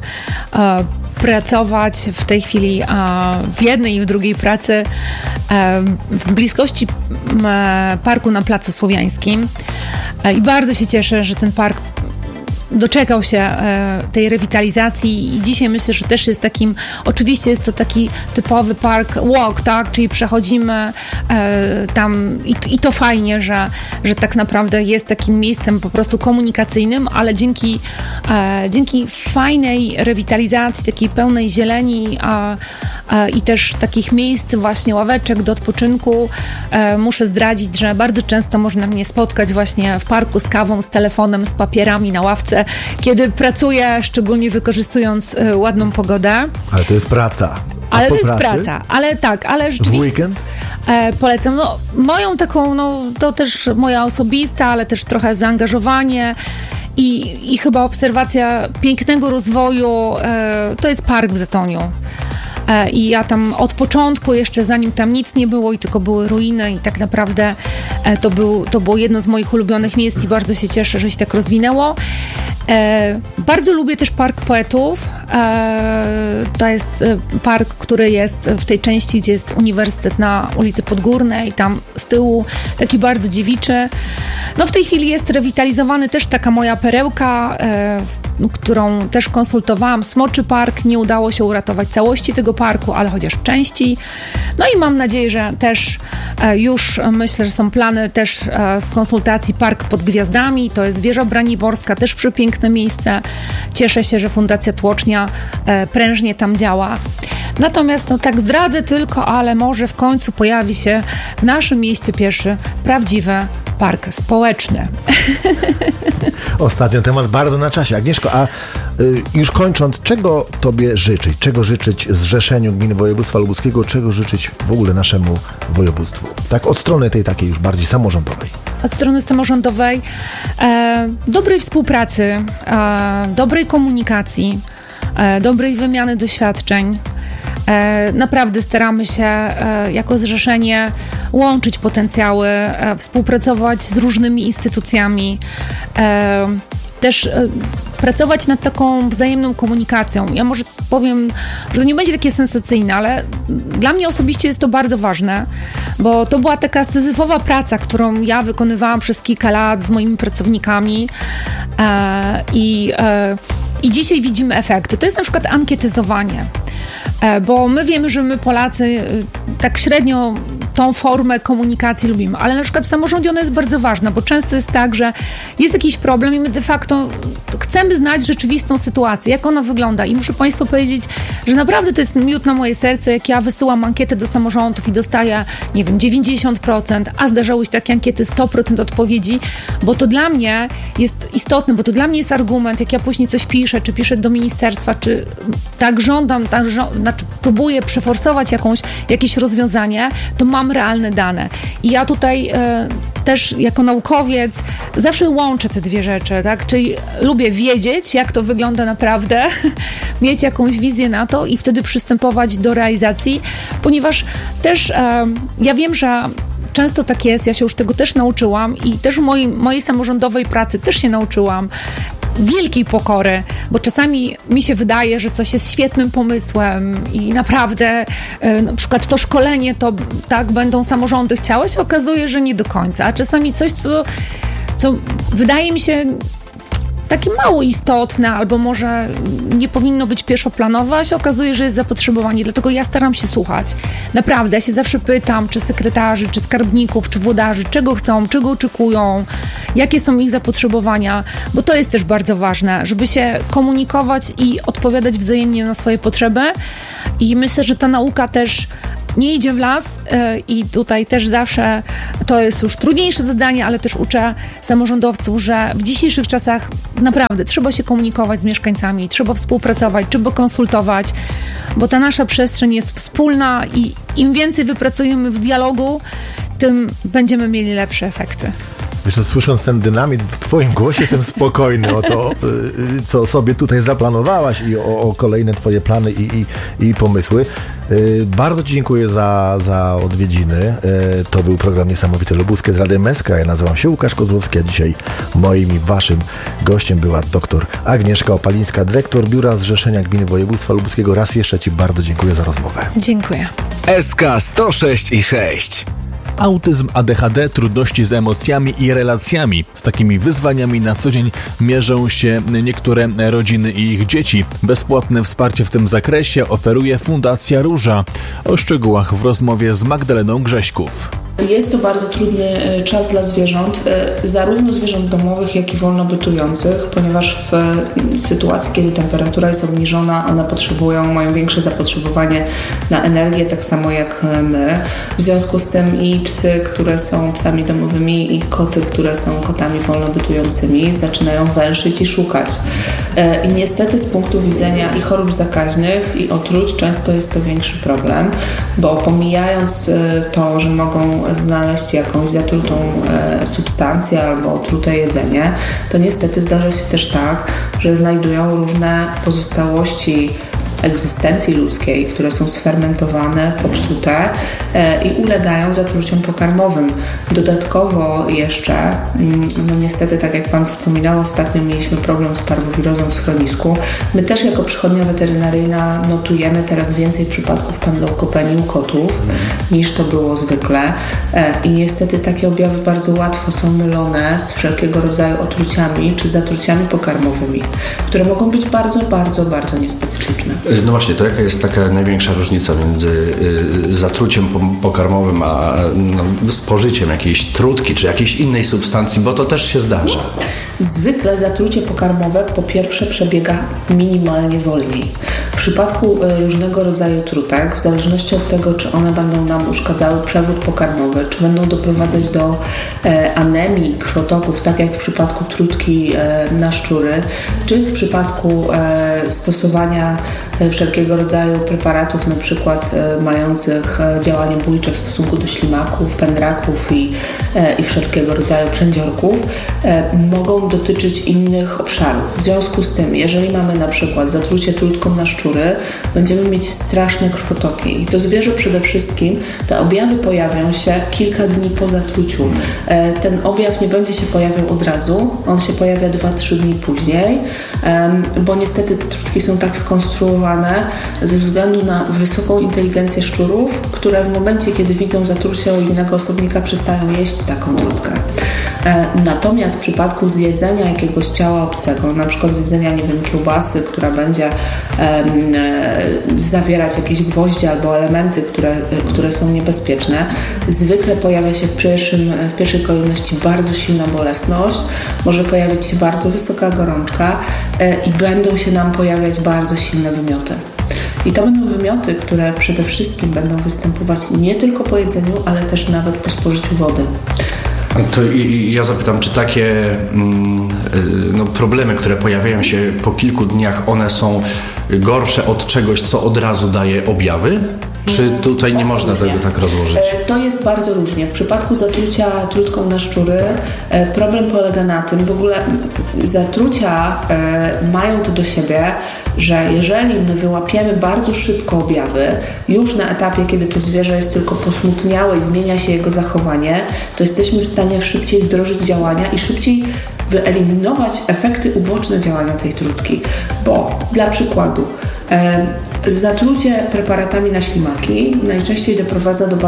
pracować w tej chwili w jednej i w drugiej pracy w bliskości parku na Placu Słowiańskim i bardzo się cieszę, że ten park doczekał się tej rewitalizacji i dzisiaj myślę, że też jest takim, oczywiście jest to taki typowy park walk, tak, czyli przechodzimy tam i to fajnie, że tak naprawdę jest takim miejscem po prostu komunikacyjnym, ale dzięki fajnej rewitalizacji, takiej pełnej zieleni i też takich miejsc właśnie ławeczek do odpoczynku muszę zdradzić, że bardzo często można mnie spotkać właśnie w parku z kawą, z telefonem, z papierami na ławce, kiedy pracuję, szczególnie wykorzystując ładną pogodę. Ale to jest praca. Ale to jest praca, ale rzeczywiście. W weekend? Polecam. Moją taką, to też moja osobista, ale też trochę zaangażowanie i chyba obserwacja pięknego rozwoju, to jest park w Zatoniu. I ja tam od początku, jeszcze zanim tam nic nie było i tylko były ruiny i tak naprawdę to było jedno z moich ulubionych miejsc i bardzo się cieszę, że się tak rozwinęło. Bardzo lubię też Park Poetów. To jest park, który jest w tej części, gdzie jest uniwersytet na ulicy Podgórnej, tam z tyłu taki bardzo dziewiczy. W tej chwili jest rewitalizowany też taka moja perełka, którą też konsultowałam, Smoczy Park. Nie udało się uratować całości tego parku, ale chociaż w części. I mam nadzieję, że też już myślę, że są plany też z konsultacji Park pod Gwiazdami. To jest Wieża Braniborska, też przepiękne miejsce. Cieszę się, że Fundacja Tłocznia prężnie tam działa. Natomiast tak zdradzę tylko, ale może w końcu pojawi się w naszym mieście pierwszy prawdziwy park społeczny. Ostatnio temat bardzo na czasie. Agnieszko, a już kończąc, czego Tobie życzyć? Czego życzyć Zrzeszeniu Gmin Województwa Lubuskiego? Czego życzyć w ogóle naszemu województwu? Tak od strony tej takiej już bardziej samorządowej. Od strony samorządowej dobrej współpracy, dobrej komunikacji, dobrej wymiany doświadczeń. Naprawdę staramy się jako zrzeszenie łączyć potencjały, współpracować z różnymi instytucjami, też pracować nad taką wzajemną komunikacją. Ja może powiem, że to nie będzie takie sensacyjne, ale dla mnie osobiście jest to bardzo ważne, bo to była taka syzyfowa praca, którą ja wykonywałam przez kilka lat z moimi pracownikami i dzisiaj widzimy efekty. To jest na przykład ankietyzowanie. Bo my wiemy, że my Polacy tak średnio tą formę komunikacji lubimy. Ale na przykład w samorządzie ona jest bardzo ważna, bo często jest tak, że jest jakiś problem i my de facto chcemy znać rzeczywistą sytuację, jak ona wygląda. I muszę Państwu powiedzieć, że naprawdę to jest miód na moje serce, jak ja wysyłam ankietę do samorządów i dostaję, 90%, a zdarzały się takie ankiety 100% odpowiedzi, bo to dla mnie jest istotne, bo to dla mnie jest argument, jak ja później coś piszę, czy piszę do ministerstwa, czy tak żądam, znaczy próbuję przeforsować jakieś rozwiązanie, to mam realne dane. I ja tutaj też jako naukowiec zawsze łączę te dwie rzeczy, tak? Czyli lubię wiedzieć, jak to wygląda naprawdę, mieć jakąś wizję na to i wtedy przystępować do realizacji, ponieważ też ja wiem, że często tak jest, ja się już tego też nauczyłam i też w mojej samorządowej pracy też się nauczyłam wielkiej pokory, bo czasami mi się wydaje, że coś jest świetnym pomysłem i naprawdę na przykład to szkolenie to tak będą samorządy chciały, się okazuje, że nie do końca, a czasami coś, co wydaje mi się takie mało istotne, albo może nie powinno być pierwszoplanowe, a się okazuje, że jest zapotrzebowanie. Dlatego ja staram się słuchać. Naprawdę, ja się zawsze pytam, czy sekretarzy, czy skarbników, czy włodarzy, czego chcą, czego oczekują, jakie są ich zapotrzebowania, bo to jest też bardzo ważne, żeby się komunikować i odpowiadać wzajemnie na swoje potrzeby. I myślę, że ta nauka też nie idzie w las i tutaj też zawsze to jest już trudniejsze zadanie, ale też uczę samorządowców, że w dzisiejszych czasach naprawdę trzeba się komunikować z mieszkańcami, trzeba współpracować, trzeba konsultować, bo ta nasza przestrzeń jest wspólna i im więcej wypracujemy w dialogu, tym będziemy mieli lepsze efekty. Wiesz, słysząc ten dynamit w Twoim głosie, jestem spokojny o to, co sobie tutaj zaplanowałaś i o kolejne Twoje plany i pomysły. Bardzo Ci dziękuję za odwiedziny. To był program Niesamowite Lubuskie z Radiem SK. Ja nazywam się Łukasz Kozłowski, a dzisiaj moim i Waszym gościem była dr Agnieszka Opalińska, dyrektor Biura Zrzeszenia Gmin Województwa Lubuskiego. Raz jeszcze Ci bardzo dziękuję za rozmowę. Dziękuję. SK 106 i 6. Autyzm, ADHD, trudności z emocjami i relacjami. Z takimi wyzwaniami na co dzień mierzą się niektóre rodziny i ich dzieci. Bezpłatne wsparcie w tym zakresie oferuje Fundacja Róża. O szczegółach w rozmowie z Magdaleną Grześków. Jest to bardzo trudny czas dla zwierząt, zarówno zwierząt domowych, jak i wolnobytujących, ponieważ w sytuacji, kiedy temperatura jest obniżona, one mają większe zapotrzebowanie na energię, tak samo jak my. W związku z tym i psy, które są psami domowymi, i koty, które są kotami wolnobytującymi, zaczynają węszyć i szukać. I niestety z punktu widzenia i chorób zakaźnych, i otruć, często jest to większy problem, bo pomijając to, że mogą znaleźć jakąś zatrutą substancję albo otrute jedzenie, to niestety zdarza się też tak, że znajdują różne pozostałości egzystencji ludzkiej, które są sfermentowane, popsute i ulegają zatruciom pokarmowym. Dodatkowo jeszcze, niestety, tak jak Pan wspominał, ostatnio mieliśmy problem z parwowirozą w schronisku. My też jako przychodnia weterynaryjna notujemy teraz więcej przypadków panleukopenii u kotów niż to było zwykle i niestety takie objawy bardzo łatwo są mylone z wszelkiego rodzaju otruciami czy zatruciami pokarmowymi, które mogą być bardzo, bardzo, bardzo niespecyficzne. No właśnie, to jaka jest taka największa różnica między zatruciem pokarmowym a spożyciem jakiejś trutki czy jakiejś innej substancji, bo to też się zdarza? Zwykle zatrucie pokarmowe po pierwsze przebiega minimalnie wolniej. W przypadku różnego rodzaju trutek, w zależności od tego, czy one będą nam uszkadzały przewód pokarmowy, czy będą doprowadzać do anemii, krwotoków, tak jak w przypadku trutki na szczury, czy w przypadku stosowania wszelkiego rodzaju preparatów, na przykład mających działanie bójcze w stosunku do ślimaków, pędraków i wszelkiego rodzaju przędziorków, mogą dotyczyć innych obszarów. W związku z tym, jeżeli mamy na przykład zatrucie trutką na szczury, będziemy mieć straszne krwotoki. I to zwierzę przede wszystkim, te objawy pojawią się kilka dni po zatruciu. Ten objaw nie będzie się pojawiał od razu, on się pojawia 2-3 dni później, bo niestety te trutki są tak skonstruowane ze względu na wysoką inteligencję szczurów, które w momencie, kiedy widzą zatrucie u innego osobnika, przestają jeść taką trutkę. Natomiast w przypadku zjedzenia jedzenia jakiegoś ciała obcego, na przykład z jedzenia, nie wiem, kiełbasy, która będzie zawierać jakieś gwoździe albo elementy, które są niebezpieczne, zwykle pojawia się w pierwszej kolejności bardzo silna bolesność, może pojawić się bardzo wysoka gorączka i będą się nam pojawiać bardzo silne wymioty. I to będą wymioty, które przede wszystkim będą występować nie tylko po jedzeniu, ale też nawet po spożyciu wody. To ja zapytam, czy takie problemy, które pojawiają się po kilku dniach, one są gorsze od czegoś, co od razu daje objawy? Czy tutaj nie można tego tak rozłożyć? To jest bardzo różnie. W przypadku zatrucia trutką na szczury problem polega na tym, w ogóle zatrucia mają to do siebie, że jeżeli my wyłapiemy bardzo szybko objawy, już na etapie, kiedy to zwierzę jest tylko posmutniałe i zmienia się jego zachowanie, to jesteśmy w stanie szybciej wdrożyć działania i szybciej wyeliminować efekty uboczne działania tej trutki. Bo dla przykładu zatrucie preparatami na ślimaki najczęściej doprowadza do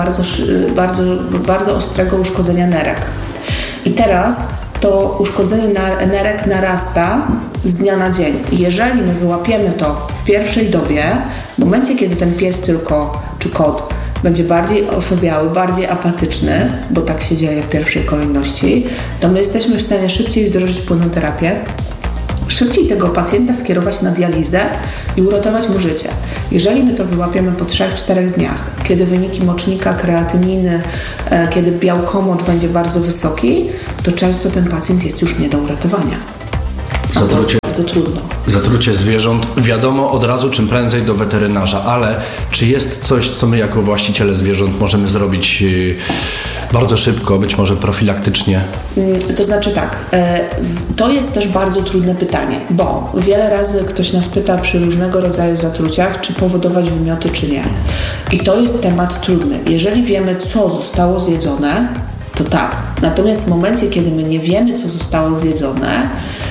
bardzo ostrego uszkodzenia nerek. I teraz to uszkodzenie nerek narasta z dnia na dzień. Jeżeli my wyłapiemy to w pierwszej dobie, w momencie, kiedy ten pies czy kot będzie bardziej osobiały, bardziej apatyczny, bo tak się dzieje w pierwszej kolejności, to my jesteśmy w stanie szybciej wdrożyć płynoterapię, szybciej tego pacjenta skierować na dializę i uratować mu życie. Jeżeli my to wyłapiemy po 3-4 dniach, kiedy wyniki mocznika, kreatyniny, kiedy białkomocz będzie bardzo wysoki, to często ten pacjent jest już nie do uratowania. Zatrucie, bardzo trudno. Zatrucie zwierząt, wiadomo od razu czym prędzej do weterynarza, ale czy jest coś, co my jako właściciele zwierząt możemy zrobić bardzo szybko, być może profilaktycznie? To znaczy tak, to jest też bardzo trudne pytanie, bo wiele razy ktoś nas pyta przy różnego rodzaju zatruciach, czy powodować wymioty, czy nie. I to jest temat trudny. Jeżeli wiemy, co zostało zjedzone, to tak. Natomiast w momencie, kiedy my nie wiemy, co zostało zjedzone,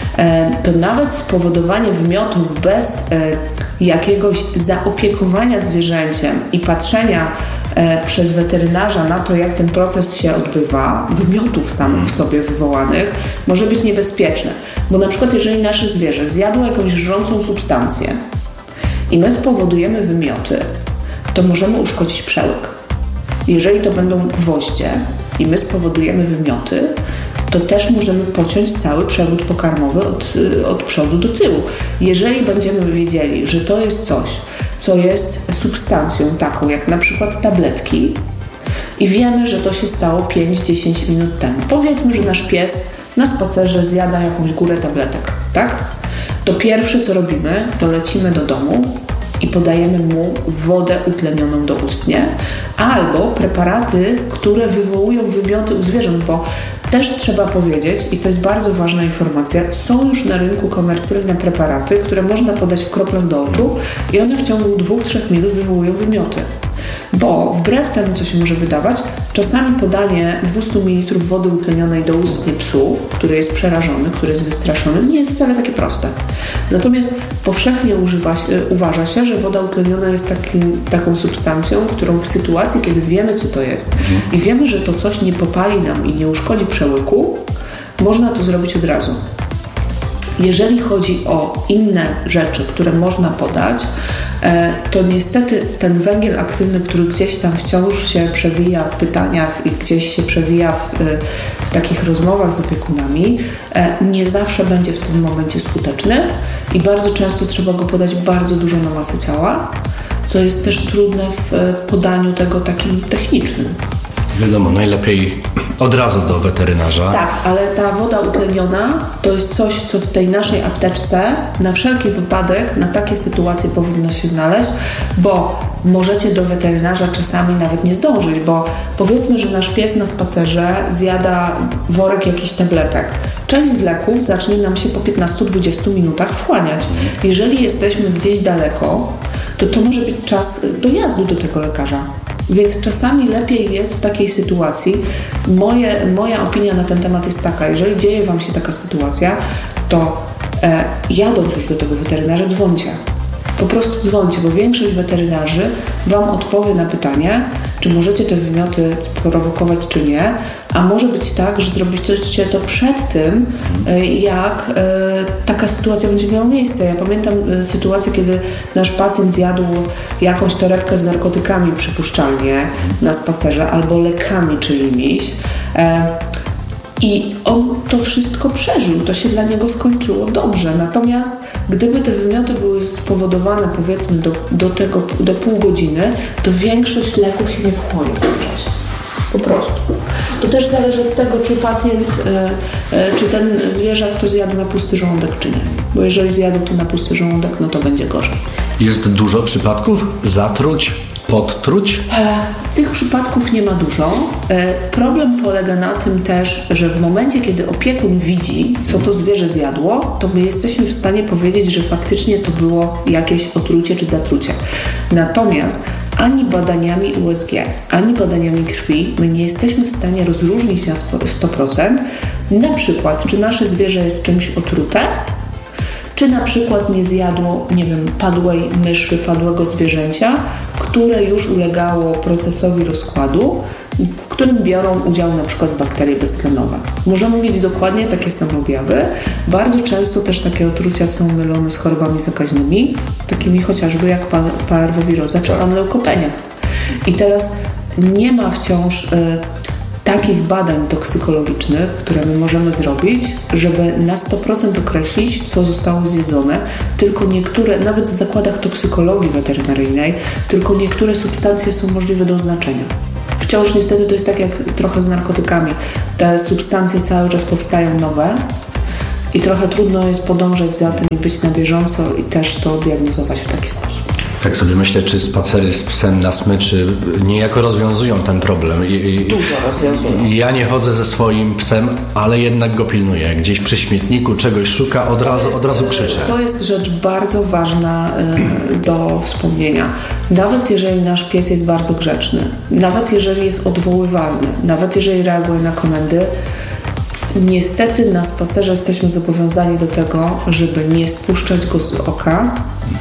to nawet spowodowanie wymiotów bez jakiegoś zaopiekowania zwierzęciem i patrzenia przez weterynarza na to, jak ten proces się odbywa, wymiotów samych w sobie wywołanych, może być niebezpieczne. Bo na przykład jeżeli nasze zwierzę zjadło jakąś żrącą substancję i my spowodujemy wymioty, to możemy uszkodzić przełyk. Jeżeli to będą gwoździe i my spowodujemy wymioty, to też możemy pociąć cały przewód pokarmowy od przodu do tyłu. Jeżeli będziemy wiedzieli, że to jest coś, co jest substancją taką jak na przykład tabletki i wiemy, że to się stało 5-10 minut temu. Powiedzmy, że nasz pies na spacerze zjada jakąś górę tabletek, tak? To pierwsze, co robimy, to lecimy do domu i podajemy mu wodę utlenioną doustnie albo preparaty, które wywołują wymioty u zwierząt, bo też trzeba powiedzieć, i to jest bardzo ważna informacja, są już na rynku komercyjne preparaty, które można podać w kroplach do oczu i one w ciągu 2-3 minut wywołują wymioty. Bo wbrew temu, co się może wydawać, czasami podanie 200 ml wody utlenionej doustnie psu, który jest przerażony, który jest wystraszony, nie jest wcale takie proste. Natomiast powszechnie uważa się, że woda utleniona jest taką substancją, którą w sytuacji, kiedy wiemy, co to jest i wiemy, że to coś nie popali nam i nie uszkodzi przełyku, można to zrobić od razu. Jeżeli chodzi o inne rzeczy, które można podać, to niestety ten węgiel aktywny, który gdzieś tam wciąż się przewija w pytaniach i gdzieś się przewija w takich rozmowach z opiekunami, nie zawsze będzie w tym momencie skuteczny i bardzo często trzeba go podać bardzo dużo na masę ciała, co jest też trudne w podaniu tego takim technicznym. Wiadomo, najlepiej od razu do weterynarza. Tak, ale ta woda utleniona to jest coś, co w tej naszej apteczce na wszelki wypadek, na takie sytuacje powinno się znaleźć, bo możecie do weterynarza czasami nawet nie zdążyć, bo powiedzmy, że nasz pies na spacerze zjada worek jakichś tabletek. Część z leków zacznie nam się po 15-20 minutach wchłaniać. Jeżeli jesteśmy gdzieś daleko, to może być czas dojazdu do tego lekarza. Więc czasami lepiej jest w takiej sytuacji, moja opinia na ten temat jest taka, jeżeli dzieje Wam się taka sytuacja, to jadąc już do tego weterynarza, dzwońcie. Po prostu dzwońcie, bo większość weterynarzy Wam odpowie na pytanie, czy możecie te wymioty sprowokować, czy nie, A może być tak, że zrobicie to przed tym, jak taka sytuacja będzie miała miejsce. Ja pamiętam sytuację, kiedy nasz pacjent zjadł jakąś torebkę z narkotykami przypuszczalnie na spacerze albo lekami czyimiś. I on to wszystko przeżył, to się dla niego skończyło dobrze. Natomiast gdyby te wymioty były spowodowane powiedzmy do pół godziny, to większość leków się nie wchłonie w tym czasie. Po prostu. To też zależy od tego, czy pacjent, czy ten zwierzak to zjadł na pusty żołądek, czy nie. Bo jeżeli zjadł to na pusty żołądek, no to będzie gorzej. Jest dużo przypadków zatruć, podtruć? Tych przypadków nie ma dużo. Problem polega na tym też, że w momencie, kiedy opiekun widzi, co to zwierzę zjadło, to my jesteśmy w stanie powiedzieć, że faktycznie to było jakieś otrucie czy zatrucie. Natomiast ani badaniami USG, ani badaniami krwi my nie jesteśmy w stanie rozróżnić na 100%, na przykład, czy nasze zwierzę jest czymś otrute, czy na przykład nie zjadło, nie wiem, padłej myszy, padłego zwierzęcia, które już ulegało procesowi rozkładu, w którym biorą udział na przykład bakterie beztlenowe. Możemy mieć dokładnie takie same objawy. Bardzo często też takie otrucia są mylone z chorobami zakaźnymi, takimi chociażby jak parwowiroza czy panleukopenia. I teraz nie ma wciąż takich badań toksykologicznych, które my możemy zrobić, żeby na 100% określić, co zostało zjedzone, tylko niektóre, nawet w zakładach toksykologii weterynaryjnej, tylko niektóre substancje są możliwe do oznaczenia. Wciąż niestety to jest tak jak trochę z narkotykami. Te substancje cały czas powstają nowe i trochę trudno jest podążać za tym i być na bieżąco i też to diagnozować w taki sposób. Tak sobie myślę, czy spacery z psem na smyczy niejako rozwiązują ten problem. Dużo rozwiązują. Ja nie chodzę ze swoim psem, ale jednak go pilnuję. Gdzieś przy śmietniku czegoś szuka, od razu krzyczę. To jest rzecz bardzo ważna do wspomnienia. Nawet jeżeli nasz pies jest bardzo grzeczny, nawet jeżeli jest odwoływalny, nawet jeżeli reaguje na komendy, niestety na spacerze jesteśmy zobowiązani do tego, żeby nie spuszczać go z oka.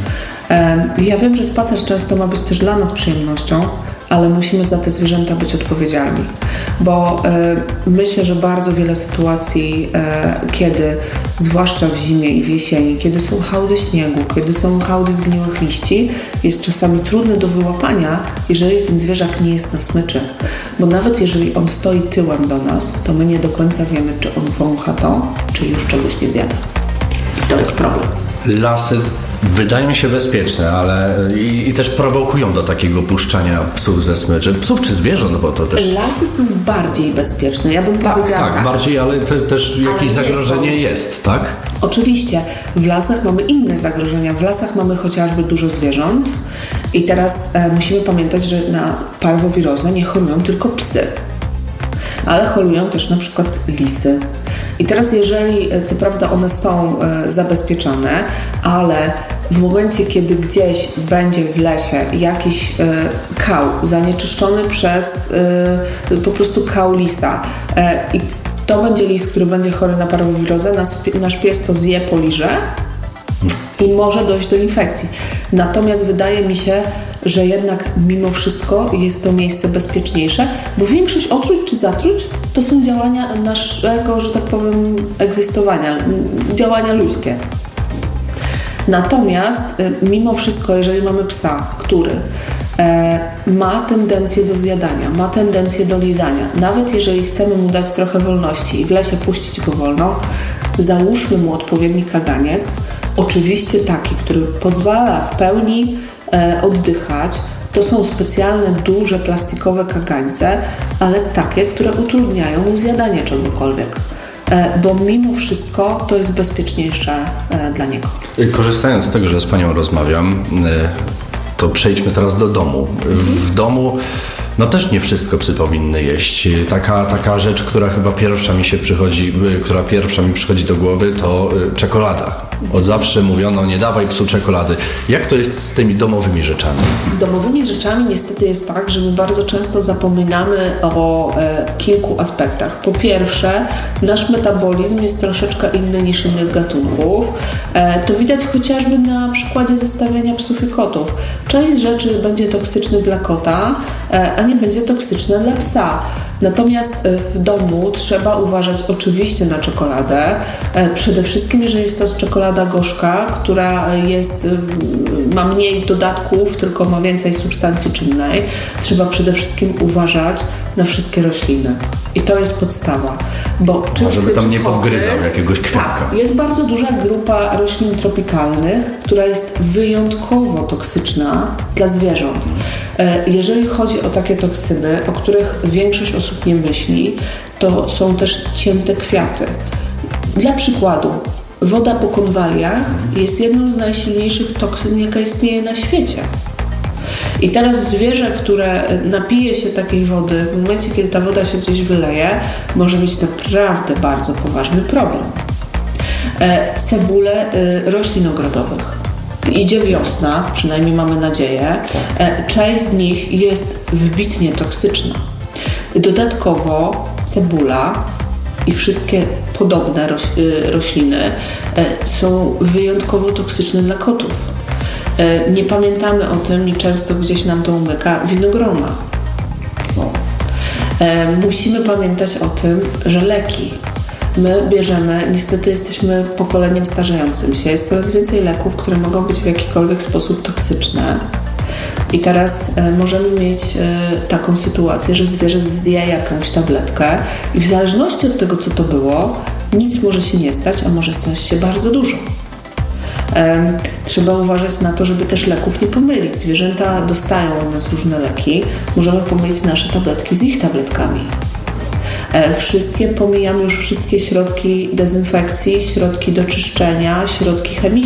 Ja wiem, że spacer często ma być też dla nas przyjemnością, ale musimy za te zwierzęta być odpowiedzialni, bo myślę, że bardzo wiele sytuacji, kiedy, zwłaszcza w zimie i w jesieni, kiedy są hałdy śniegu, kiedy są hałdy zgniłych liści, jest czasami trudny do wyłapania, jeżeli ten zwierzak nie jest na smyczy, bo nawet jeżeli on stoi tyłem do nas, to my nie do końca wiemy, czy on wącha to, czy już czegoś nie zjada. I to jest problem. Lasy wydają się bezpieczne, ale i też prowokują do takiego puszczania psów ze smyczy. Psów czy zwierząt, bo to też... Lasy są bardziej bezpieczne, ja bym powiedziała. Tak, bardziej, ale też jakieś zagrożenie jest, tak? Oczywiście. W lasach mamy inne zagrożenia. W lasach mamy chociażby dużo zwierząt i teraz musimy pamiętać, że na parwowirozę nie chorują tylko psy, ale chorują też na przykład lisy. I teraz jeżeli, co prawda one są zabezpieczane, ale w momencie, kiedy gdzieś będzie w lesie jakiś kał zanieczyszczony przez po prostu kał lisa i to będzie lis, który będzie chory na parwowirozę, nasz pies to zje, poliże i może dojść do infekcji. Natomiast wydaje mi się, że jednak mimo wszystko jest to miejsce bezpieczniejsze, bo większość otruć czy zatruć to są działania naszego, że tak powiem, egzystowania, działania ludzkie. Natomiast mimo wszystko, jeżeli mamy psa, który ma tendencję do zjadania, ma tendencję do lizania, nawet jeżeli chcemy mu dać trochę wolności i w lesie puścić go wolno, załóżmy mu odpowiedni kaganiec, oczywiście taki, który pozwala w pełni oddychać. To są specjalne, duże, plastikowe kagańce, ale takie, które utrudniają mu zjadanie czegokolwiek. Bo mimo wszystko to jest bezpieczniejsze dla niego. Korzystając z tego, że z Panią rozmawiam, to przejdźmy teraz do domu. W domu no też nie wszystko psy powinny jeść. Taka rzecz, która chyba pierwsza mi przychodzi do głowy, to czekolada. Od zawsze mówiono, nie dawaj psu czekolady. Jak to jest z tymi domowymi rzeczami? Z domowymi rzeczami niestety jest tak, że my bardzo często zapominamy o kilku aspektach. Po pierwsze, nasz metabolizm jest troszeczkę inny niż innych gatunków. To widać chociażby na przykładzie zestawienia psów i kotów. Część rzeczy będzie toksycznych dla kota, a nie będzie toksyczna dla psa. Natomiast w domu trzeba uważać oczywiście na czekoladę. Przede wszystkim, jeżeli jest to czekolada gorzka, która ma mniej dodatków, tylko ma więcej substancji czynnej, trzeba przede wszystkim uważać na wszystkie rośliny. I to jest podstawa. Bo żeby tam nie podgryzał jakiegoś kwiatka. Tak, jest bardzo duża grupa roślin tropikalnych, która jest wyjątkowo toksyczna dla zwierząt. Jeżeli chodzi o takie toksyny, o których większość osób nie myśli, to są też cięte kwiaty. Dla przykładu, woda po konwaliach jest jedną z najsilniejszych toksyn, jaka istnieje na świecie. I teraz zwierzę, które napije się takiej wody, w momencie, kiedy ta woda się gdzieś wyleje, może mieć naprawdę bardzo poważny problem. Cebule roślin ogrodowych. Idzie wiosna, przynajmniej mamy nadzieję. Część z nich jest wybitnie toksyczna. Dodatkowo cebula i wszystkie podobne rośliny są wyjątkowo toksyczne dla kotów. Nie pamiętamy o tym i często gdzieś nam to umyka. Winogrona. Musimy pamiętać o tym, że leki my bierzemy, niestety jesteśmy pokoleniem starzejącym się. Jest coraz więcej leków, które mogą być w jakikolwiek sposób toksyczne. I teraz możemy mieć taką sytuację, że zwierzę zje jakąś tabletkę i w zależności od tego, co to było, nic może się nie stać, a może stać się bardzo dużo. Trzeba uważać na to, żeby też leków nie pomylić. Zwierzęta dostają od nas różne leki. Możemy pomylić nasze tabletki z ich tabletkami. Pomijamy już wszystkie środki dezynfekcji, środki do czyszczenia, środki chemiczne.